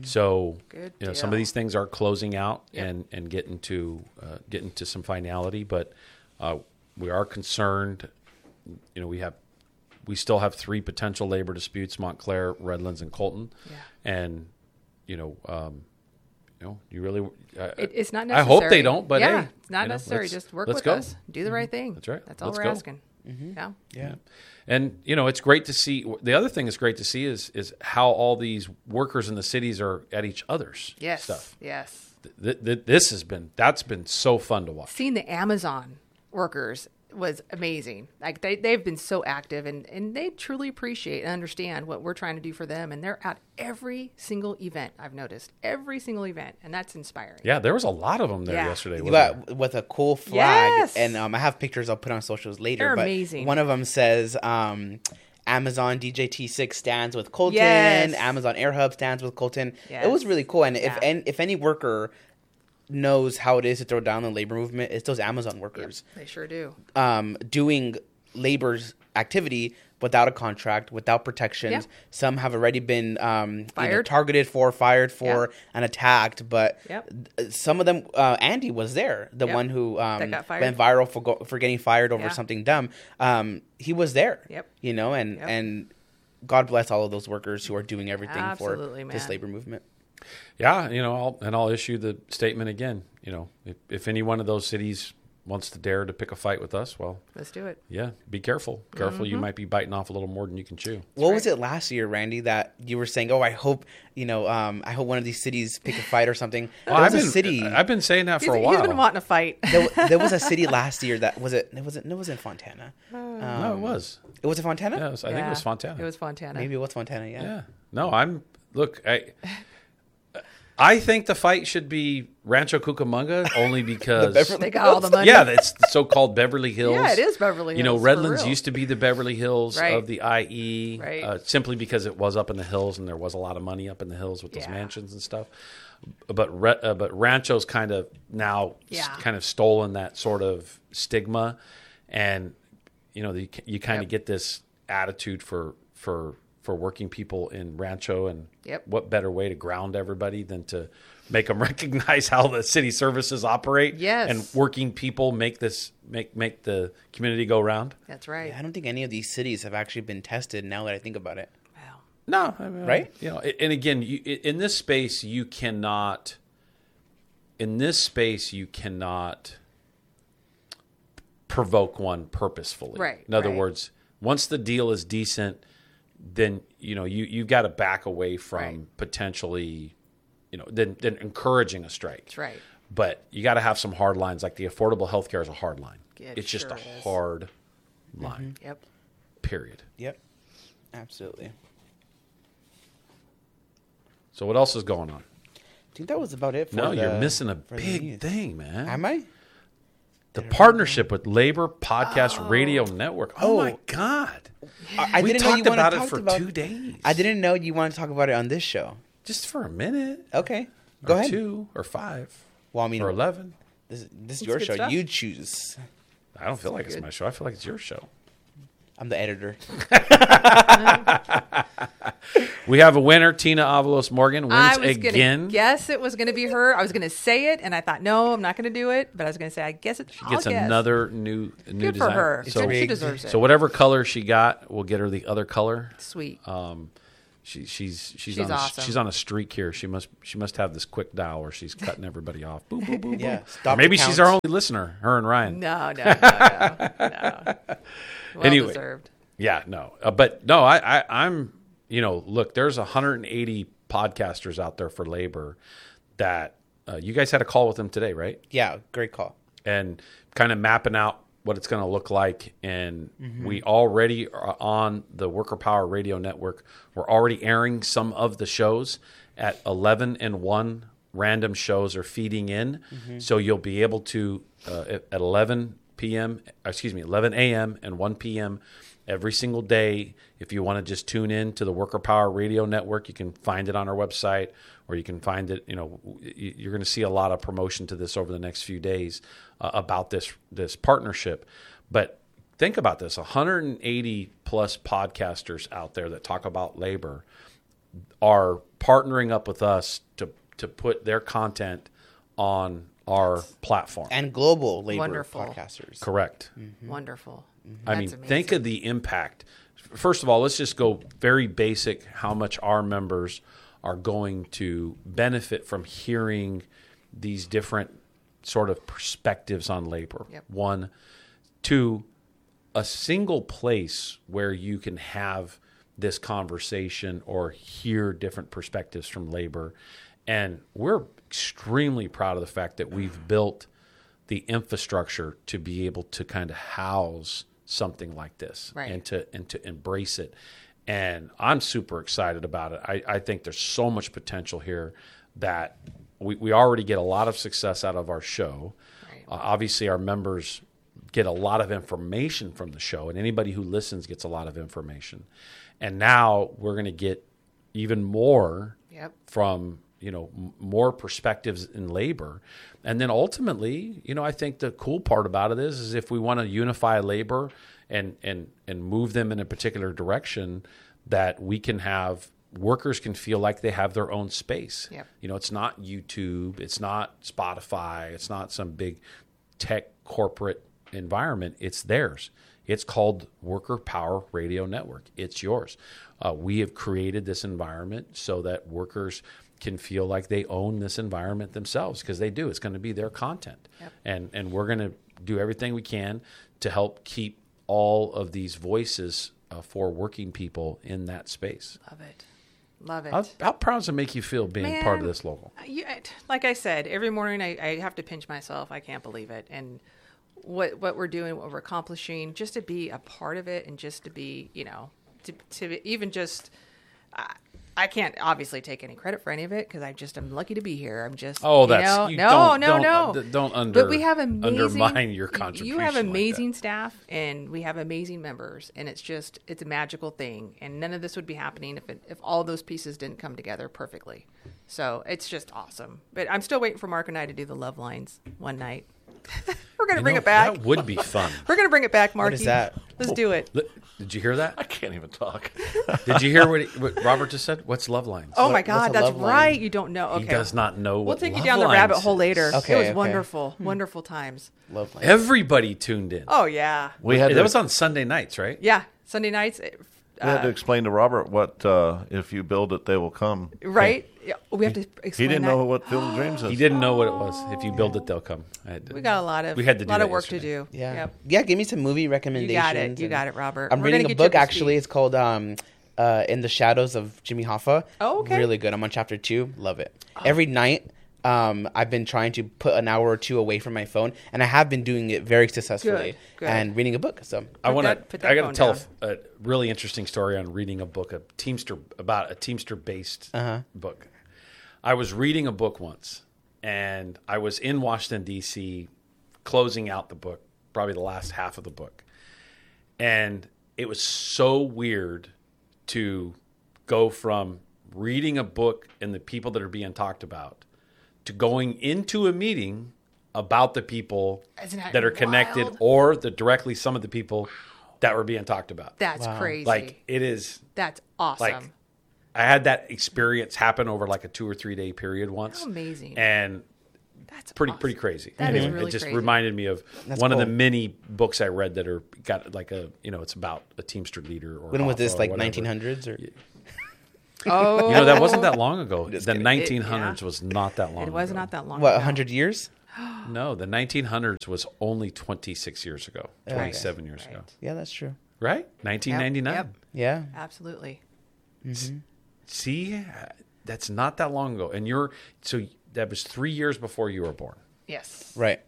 So Good you know, deal. some of these things are closing out Yep. and and getting to uh, getting to some finality, but uh, we are concerned. You know, we have we still have three potential labor disputes: Montclair, Redlands, and Colton. Yeah. And you know, um, you know, you really. Uh, It, it's not I necessary. hope they don't, but yeah, hey, it's not you know, necessary. let's- Just work let's with go. us. Do the right thing. That's right. That's all Let's we're go. asking. Yeah. Yeah. And you know, it's great to see. The other thing is great to see is is how all these workers in the cities are at each other's Yes. stuff. Yes. Th- th- this has been that's been so fun to watch. Seeing the Amazon workers was amazing. Like they they've been so active and and they truly appreciate and understand what we're trying to do for them, and they're at every single event. I've noticed every single event, and that's inspiring. Yeah, there was a lot of them there Yeah. yesterday. wasn't But there? with a cool flag, Yes. and um, I have pictures I'll put on socials later. They're but amazing. One of them says um, Amazon D J T six stands with Colton. Yes. Amazon Air Hub stands with Colton. Yes. It was really cool. And if Yeah. and if any worker knows how it is to throw down the labor movement, it's those Amazon workers They sure do. um, doing labor's activity without a contract, without protections. Yeah. Some have already been um, either Fired. targeted for, fired for, Yeah. and attacked. But Yep. th- some of them, uh, Andy was there, the Yep. one who um, That got fired. went viral for go- for getting fired over Yeah. something dumb. Um, he was there. Yep. You know, and Yep. and God bless all of those workers who are doing everything Absolutely, for this man. labor movement. Yeah, you know, I'll, and I'll issue the statement again. You know, if, if any one of those cities wants to dare to pick a fight with us, well, Let's do it. yeah, be careful. Careful, Mm-hmm. you might be biting off a little more than you can chew. What was it last year, Randy, that you were saying, oh, I hope, you know, um, I hope one of these cities pick a fight or something. There Well, was I've a been, city. I've been saying that He's, for a he's while. been wanting to fight. there, there was a city last year that was it. It was it. No, it was in Fontana. Um, no, it was. It was in Fontana. Yeah, it was- I think it Yeah. was Fontana. It was Fontana. Maybe it was Fontana. Yeah. Yeah. No, I'm look, I I think the fight should be Rancho Cucamonga only because Beverly They got all the money. yeah, that's the so-called Beverly Hills. Yeah, it is Beverly You know, Hills, for Redlands real. used to be the Beverly Hills Right. of the I E, Right. uh, simply because it was up in the hills and there was a lot of money up in the hills with those Yeah. mansions and stuff. But Re- uh, but Rancho's kind of now s- Yeah. kind of stolen that sort of stigma, and you know, the, you kind of Yep. get this attitude for for for working people in Rancho, and Yep. what better way to ground everybody than to make them recognize how the city services operate. Yes. And working people make this make make the community go round. That's right. Yeah, I don't think any of these cities have actually been tested. Now that I think about it, Wow. No, I mean, Right? You know, and again, you, in this space, you cannot. In this space, you cannot provoke one purposefully. Right, In other right. words, once the deal is decent, then you know you you got to back away from Right. potentially, you know, then then encouraging a strike. That's right. But you got to have some hard lines. Like the affordable health care is a hard line. It it's just sure a is. hard line. Yep. Period. yep, absolutely. So what else is going on? I think that was about it. For No, the, you're missing a for the big news. thing, man. Am I? The partnership with Labor Podcast Radio Network. Oh, Oh. my God. I, I we didn't know talked you wanted about to it talk for about, two days. I didn't know you wanted to talk about it on this show. Just for a minute. Okay, go or ahead. Two or five. Well, I mean, or eleven. This, this is It's your good show. stuff. You choose. I don't feel like it's good. my show. I feel like it's your show. I'm the editor. We have a winner. Tina Avalos Morgan wins I was again. gonna guess it was going to be her. I was going to say it, and I thought, no, I'm not going to do it. But I was going to say, I guess it. She gets another new new Good design. for her. So, Good. She deserves it. so whatever color she got, we'll get her the other color. Sweet. Um, she, she's she's, She's on a, awesome. she's on a streak here. She must she must have this quick dial where she's cutting everybody off. Boom, boom, boom, Yeah, boom. stop Or maybe the she's count. our only listener. Her and Ryan. No, no, no, no, no. Well Anyway. deserved. Yeah, no, uh, but no, I, I, I'm, you know, look, there's one hundred eighty podcasters out there for labor that uh, you guys had a call with them today, right? Yeah, great call. And kind of mapping out what it's going to look like. And Mm-hmm. we already are on the Worker Power Radio Network. We're already airing some of the shows at eleven and one. Random shows are feeding in. Mm-hmm. So you'll be able to, uh, at at eleven p.m., excuse me, eleven a.m. and one p.m., every single day. If you want to just tune in to the Worker Power Radio Network, you can find it on our website, or you can find it, you know, you're going to see a lot of promotion to this over the next few days uh, about this this partnership. But think about this, one hundred eighty plus podcasters out there that talk about labor are partnering up with us to to put their content on our platform. And global labor Wonderful. podcasters. Correct. Wonderful. I That's mean, think amazing. of the impact. First of all, let's just go very basic how much our members are going to benefit from hearing these different sort of perspectives on labor. Yep. One. Two, a single place where you can have this conversation or hear different perspectives from labor. And we're extremely proud of the fact that we've built the infrastructure to be able to kind of house something like this Right. and to and to embrace it. And I'm super excited about it. I, I think there's so much potential here that we, we already get a lot of success out of our show. Right. Uh, obviously, our members get a lot of information from the show, and anybody who listens gets a lot of information. And now we're going to get even more Yep. from, you know, m- more perspectives in labor. And then ultimately, you know, I think the cool part about it is, is if we want to unify labor and, and, and move them in a particular direction, that we can have workers can feel like they have their own space. Yep. You know, it's not YouTube, it's not Spotify, it's not some big tech corporate environment. It's theirs. It's called Worker Power Radio Network. It's yours. Uh, we have created this environment so that workers can feel like they own this environment themselves, because they do. It's going to be their content. Yep. And And and we're going to do everything we can to help keep all of these voices uh, for working people in that space. Love it. Love it. How, how proud does it make you feel being part of Man, this local? You, like I said, every morning I, I have to pinch myself. I can't believe it. And what what we're doing, what we're accomplishing, just to be a part of it, and just to be, you know, to to even just, I, I can't obviously take any credit for any of it, because I just am lucky to be here. I'm just Oh, you that's know, you no, don't, no, don't, no. uh, don't under, But we have amazing, undermine your contribution. You have like that. amazing staff, and we have amazing members, and it's just it's a magical thing. And none of this would be happening if it, if all those pieces didn't come together perfectly. So it's just awesome. But I'm still waiting for Mark and I to do the love lines one night. We're gonna You bring know, it back. That would be fun. We're gonna bring it back, Marky. is that? Let's do it. Li- Did you hear that? I can't even talk. Did you hear what, he, what Robert just said? What's love lines? Oh my what's God, a that's love line? right. You don't know. Okay. He does not know We'll what take you love down the lines rabbit hole is. later. Okay, it was okay. wonderful, wonderful times. Love line. Everybody tuned in. Oh yeah, We had that to, was on Sunday nights, right? yeah. Sunday nights, uh, we had to explain to Robert what uh, if you build it, they will come. right? Yeah, we have to He explain. didn't that. know what Field of Dreams is. He didn't know what it was. If you build it, they'll come. I had to- We got a lot of We had to do lot that of work yesterday. to do. Yeah. Yep. Yeah, give me some movie You recommendations. got it. You and- got it, Robert. I'm We're reading gonna a get you up book to actually. speed. It's called um, uh, In the Shadows of Jimmy Hoffa. Oh, okay. Really good. I'm on chapter two. Love it. Every night, um, I've been trying to put an hour or two away from my phone, and I have been doing it very successfully. Good, good. And reading a book. So I Put want that- put to. that I got to phone tell down. a, a really interesting story on reading a book, a Teamster about a Teamster based Uh-huh. book. I was reading a book once, and I was in Washington D C, closing out the book, probably the last half of the book, and it was so weird to go from reading a book and the people that are being talked about to going into a meeting about the people Isn't that that are connected, wild? or the directly some of the people that were being talked about. That's crazy. Like it is. That's awesome. Like I had that experience happen over like a two or three day period once. How amazing. And That's pretty awesome. pretty crazy. That is Anyway, really it just crazy. reminded me of That's one cool. of the many books I read that are got like a you know it's about a Teamster leader or When was Hoffa this, or like whatever. nineteen hundreds? Or Oh, You know that wasn't that long ago. The kidding. nineteen hundreds was not that long. It was ago. not that long what, ago. one hundred years? No, the nineteen hundreds was only twenty-six years ago, twenty-seven years ago. Yeah, that's true. Right? nineteen ninety-nine. Yep. Yeah. Absolutely. See, that's not that long ago. And you're, so that was three years before you were born. Yes. Right.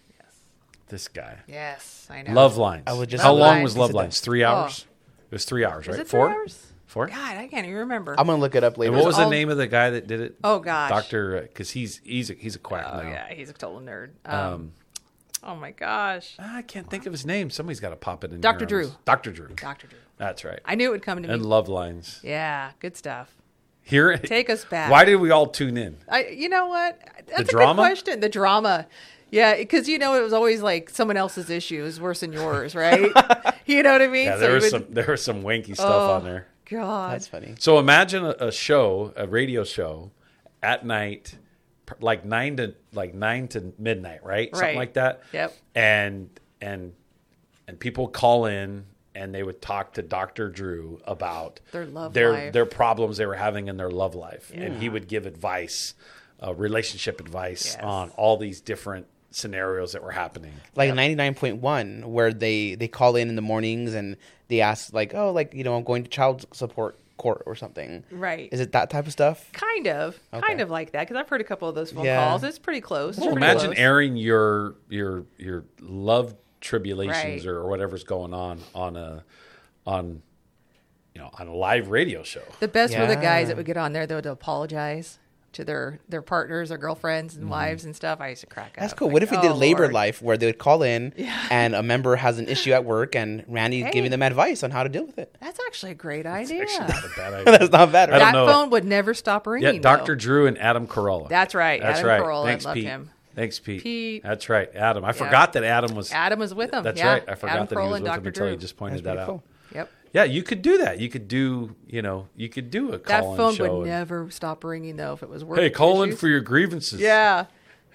This guy. Yes, I know. Love Lines. I would just- How Love long Lines. was Love Is it Lines? Three hours? It was three hours, Was right? it three Four? hours? Four? God, I can't even remember. I'm going to look it up later. And what was all- the name of the guy that did it? Oh, gosh. Doctor, because he's he's a, he's a quack oh now. yeah, he's a total nerd. Um, oh my gosh, I can't think of his name. Somebody's got to pop it in. Doctor here on Drew. this. Doctor Drew. Doctor Drew. That's right. I knew it would come to me. And Love Lines. Yeah, good stuff. Here, Take us back. Why did we all tune in? I, you know what? That's a drama? good question. The drama. Yeah, because you know it was always like someone else's issue is worse than yours, right? You know what I mean? Yeah, So there you was would- some there was some wanky stuff Oh, on there. God. That's funny. So imagine a, a show, a radio show, at night, pr- like nine to like nine to midnight, right? Something Right. like that. Yep. And and and people call in and they would talk to Doctor Drew about Their love their life. their problems they were having in their love life, and he would give advice, uh, relationship advice Yes. on all these different scenarios that were happening. Like ninety-nine point one, where they, they call in in the mornings and they ask, like, oh, like, you know, I'm going to child support court or something. Right. Is it that type of stuff? Kind of, Okay. kind of like that because I've heard a couple of those phone Yeah. calls. It's pretty close. It's Well, pretty imagine close. airing your your your love tribulations Right. or, or whatever's going on on a on you know on a live radio show. The best were the guys Yeah. that would get on there that would apologize to their their partners or girlfriends Mm-hmm. and wives and stuff. I used to crack That's up. cool. Like, What if we did oh, labor Lord. life where they would call in Yeah. and a member has an issue at work and Randy's Hey. giving them advice on how to deal with it? That's actually a great idea. Actually, not a bad idea. That's not bad. I don't That know. phone would never stop ringing. Yeah, Doctor though. Drew and Adam Carolla. That's right. That's Adam right. Carolla. Thanks, I loved Pete. him. Thanks, Pete. Pete. That's right, Adam. I forgot that Adam was. Adam was with him. That's yeah. right. I forgot Adam that he Carolla was and with him Doctor until Drew. you just pointed That's that pretty out. cool. Yep. Yeah, you could do that. You could do, you know, you could do a That call-in phone show. would and, never stop ringing though if it was work. hey, call in issues. for your grievances. Yeah.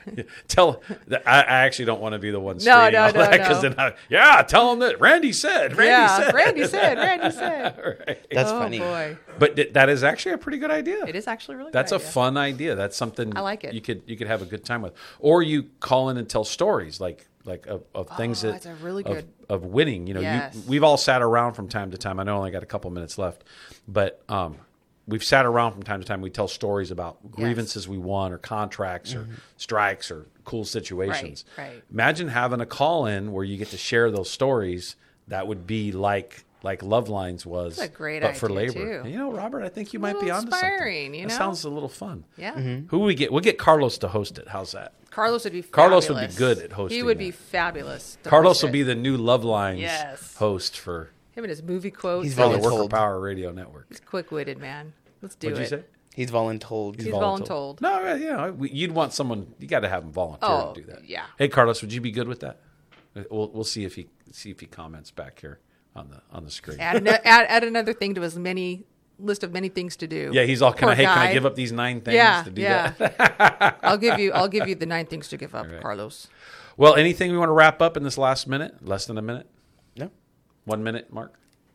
Tell. I, I actually don't want to be the one No, screening no, all no, that because no. then I, yeah, tell them that Randy said. Randy yeah. said. Randy said. Randy said. Right. That's oh funny. boy, But th- that is actually a pretty good idea. it is actually really. That's good a idea. fun idea. That's something I like it. You could you could have a good time with, or you call in and tell stories like like of, of things Oh, that that's a really of, good- of winning. You know, Yes. you, we've all sat around from time to time. I know I only got a couple minutes left, but um, we've sat around from time to time. We tell stories about grievances we won, or contracts, or strikes, or cool situations. Mm-hmm. Right, right. Imagine having a call in where you get to share those stories. That would be like. Like Love Lines was, That's a great but for idea, labor. too. You know, Robert, I think you A might be little onto something. inspiring, you That know? sounds a little fun. Yeah. Who would we get? We'll get Carlos to host it. How's that? Carlos would be. Carlos would be fabulous. good at hosting He would that. be fabulous. to Carlos host will it. be the new Love Lines Yes. host for, him and his movie quotes. He's for the voluntold. Worker Power Radio Network. He's quick-witted, man. Let's do What'd it. you say? He's voluntold. He's voluntold. No, uh, yeah, we- you'd want someone. You got to have him volunteer Oh, to do that. yeah. Hey, Carlos, would you be good with that? We'll we'll see if he see if he comments back here on the on the screen. Add, an, add, add another thing to his many list of many things to do. Yeah, he's all kind Poor of. Hey, can I guy. give up these nine things Yeah, to do yeah. that? I'll give you. I'll give you the nine things to give up, right. Carlos. Well, anything we want to wrap up in this last minute? Less than a minute? No? One minute, Mark?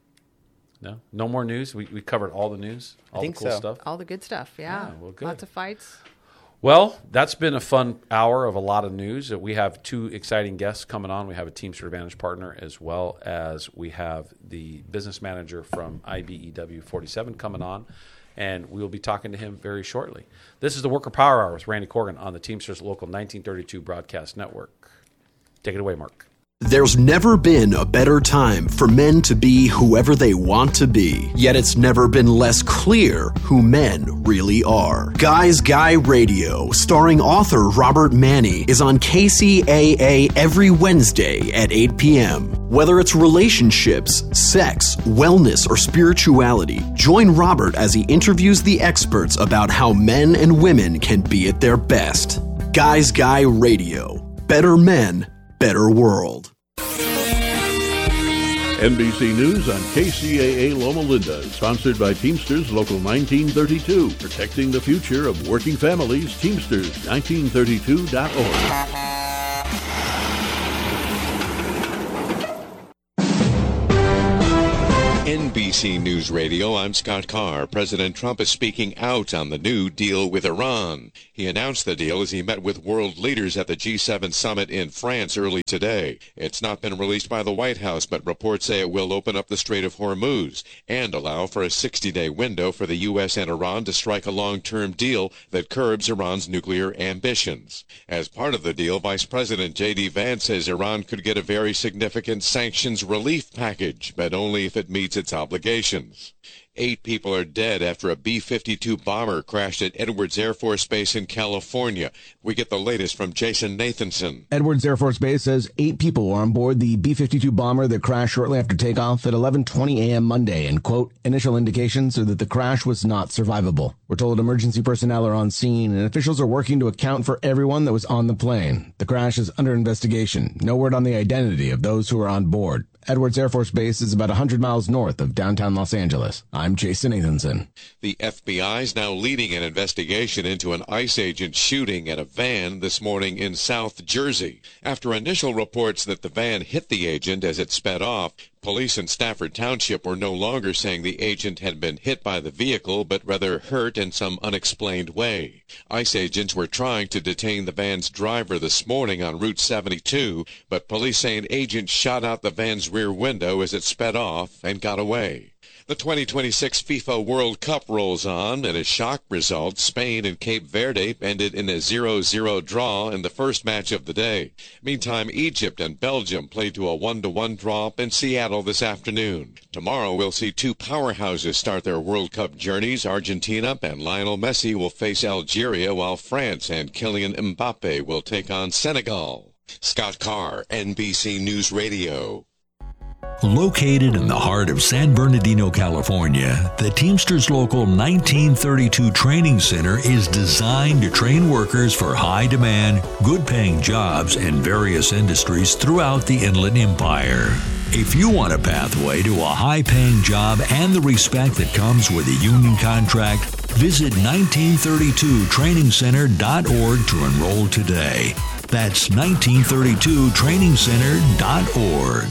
No? No more news? We, we covered all the news? All think the cool so. stuff? All the good stuff. Yeah. Yeah, well, good. Lots of fights. Well, that's been a fun hour of a lot of news. We have two exciting guests coming on. We have a Teamster Advantage partner, as well as we have the business manager from I B E W forty-seven coming on, and we will be talking to him very shortly. This is the Worker Power Hour with Randy Corgan on the Teamsters Local nineteen thirty-two Broadcast Network. Take it away, Mark. There's never been a better time for men to be whoever they want to be. Yet it's never been less clear who men really are. Guys Guy Radio, starring author Robert Manni, is on K C A A every Wednesday at eight p.m. Whether it's relationships, sex, wellness, or spirituality, join Robert as he interviews the experts about how men and women can be at their best. Guys Guy Radio. Better men, better world. N B C News on K C A A Loma Linda, sponsored by Teamsters Local nineteen thirty-two, protecting the future of working families. Teamsters nineteen thirty-two dot org. N B C News Radio, I'm Scott Carr. President Trump is speaking out on the new deal with Iran. He announced the deal as he met with world leaders at the G seven summit in France early today. It's not been released by the White House, but reports say it will open up the Strait of Hormuz and allow for a sixty-day window for the U S and Iran to strike a long-term deal that curbs Iran's nuclear ambitions. As part of the deal, Vice President J D Vance says Iran could get a very significant sanctions relief package, but only if it meets its obligations. Eight people are dead after a B fifty-two bomber crashed at Edwards Air Force Base in California. We get the latest from Jason Nathanson. Edwards Air Force Base says eight people were on board the B fifty-two bomber that crashed shortly after takeoff at eleven twenty a.m. Monday, and, quote, initial indications are that the crash was not survivable. We're told emergency personnel are on scene, and officials are working to account for everyone that was on the plane. The crash is under investigation. No word on the identity of those who are on board. Edwards Air Force Base is about one hundred miles north of downtown Los Angeles. I'm Jason Nathanson. The F B I is now leading an investigation into an ICE agent shooting at a van this morning in South Jersey. After initial reports that the van hit the agent as it sped off, police in Stafford Township were no longer saying the agent had been hit by the vehicle, but rather hurt in some unexplained way. ICE agents were trying to detain the van's driver this morning on Route seventy-two, but police say an agent shot out the van's rear window as it sped off and got away. The twenty twenty-six FIFA World Cup rolls on, and a shock result, Spain and Cape Verde ended in a zero zero draw in the first match of the day. Meantime, Egypt and Belgium played to a one to one draw in Seattle this afternoon. Tomorrow we'll see two powerhouses start their World Cup journeys. Argentina and Lionel Messi will face Algeria, while France and Kylian Mbappe will take on Senegal. Scott Carr, N B C News Radio. Located in the heart of San Bernardino, California, the Teamsters Local nineteen thirty-two Training Center is designed to train workers for high-demand, good-paying jobs in various industries throughout the Inland Empire. If you want a pathway to a high-paying job and the respect that comes with a union contract, visit nineteen thirty-two training center dot org to enroll today. That's nineteen thirty-two training center dot org.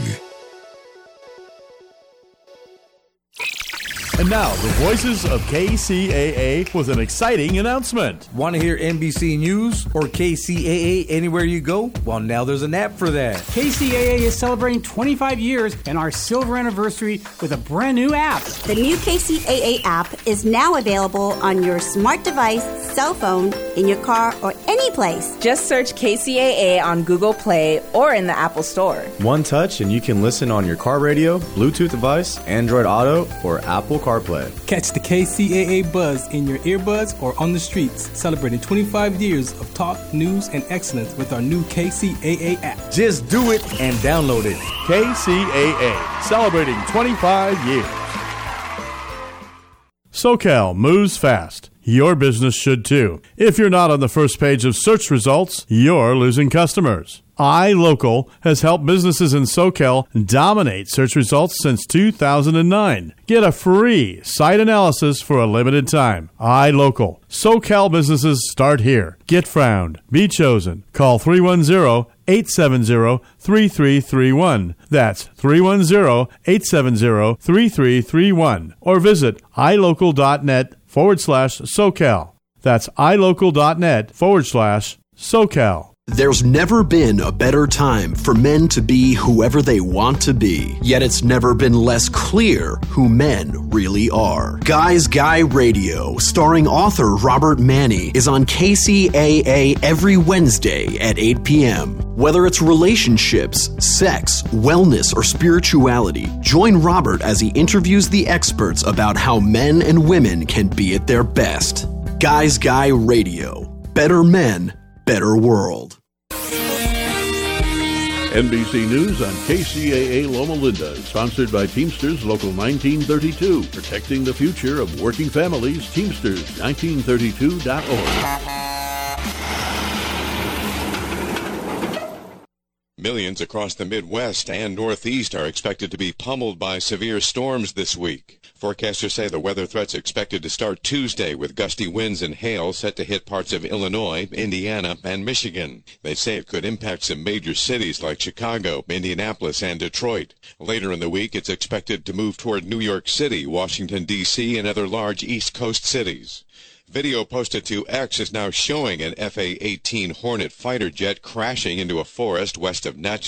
And now, the voices of K C A A with an exciting announcement. Want to hear N B C News or K C A A anywhere you go? Well, now there's an app for that. K C A A is celebrating twenty-five years and our silver anniversary with a brand new app. The new K C A A app is now available on your smart device, cell phone, in your car, or any place. Just search K C A A on Google Play or in the Apple Store. One touch and you can listen on your car radio, Bluetooth device, Android Auto, or Apple CarPlay. Catch the K C A A buzz in your earbuds or on the streets, celebrating twenty-five years of talk, news, and excellence with our new K C A A app. Just do it and download it. K C A A, celebrating twenty-five years. SoCal moves fast. Your business should too. If you're not on the first page of search results, you're losing customers. iLocal has helped businesses in SoCal dominate search results since two thousand nine. Get a free site analysis for a limited time. iLocal. SoCal businesses start here. Get found. Be chosen. Call three one zero, eight seven zero, three three three one. That's three one zero, eight seven zero, three three three one. Or visit ilocal.net forward slash SoCal. That's ilocal.net forward slash SoCal. There's never been a better time for men to be whoever they want to be. Yet it's never been less clear who men really are. Guys Guy Radio, starring author Robert Manni, is on K C A A every Wednesday at eight p.m. Whether it's relationships, sex, wellness, or spirituality, join Robert as he interviews the experts about how men and women can be at their best. Guys Guy Radio. Better men, better world. N B C News on K C A A Loma Linda, sponsored by Teamsters Local nineteen thirty-two, protecting the future of working families. Teamsters nineteen thirty-two dot org. Millions across the Midwest and Northeast are expected to be pummeled by severe storms this week. Forecasters say the weather threat's expected to start Tuesday with gusty winds and hail set to hit parts of Illinois, Indiana, and Michigan. They say it could impact some major cities like Chicago, Indianapolis, and Detroit. Later in the week, it's expected to move toward New York City, Washington, D C, and other large East Coast cities. Video posted to X is now showing an F A eighteen Hornet fighter jet crashing into a forest west of Natchez.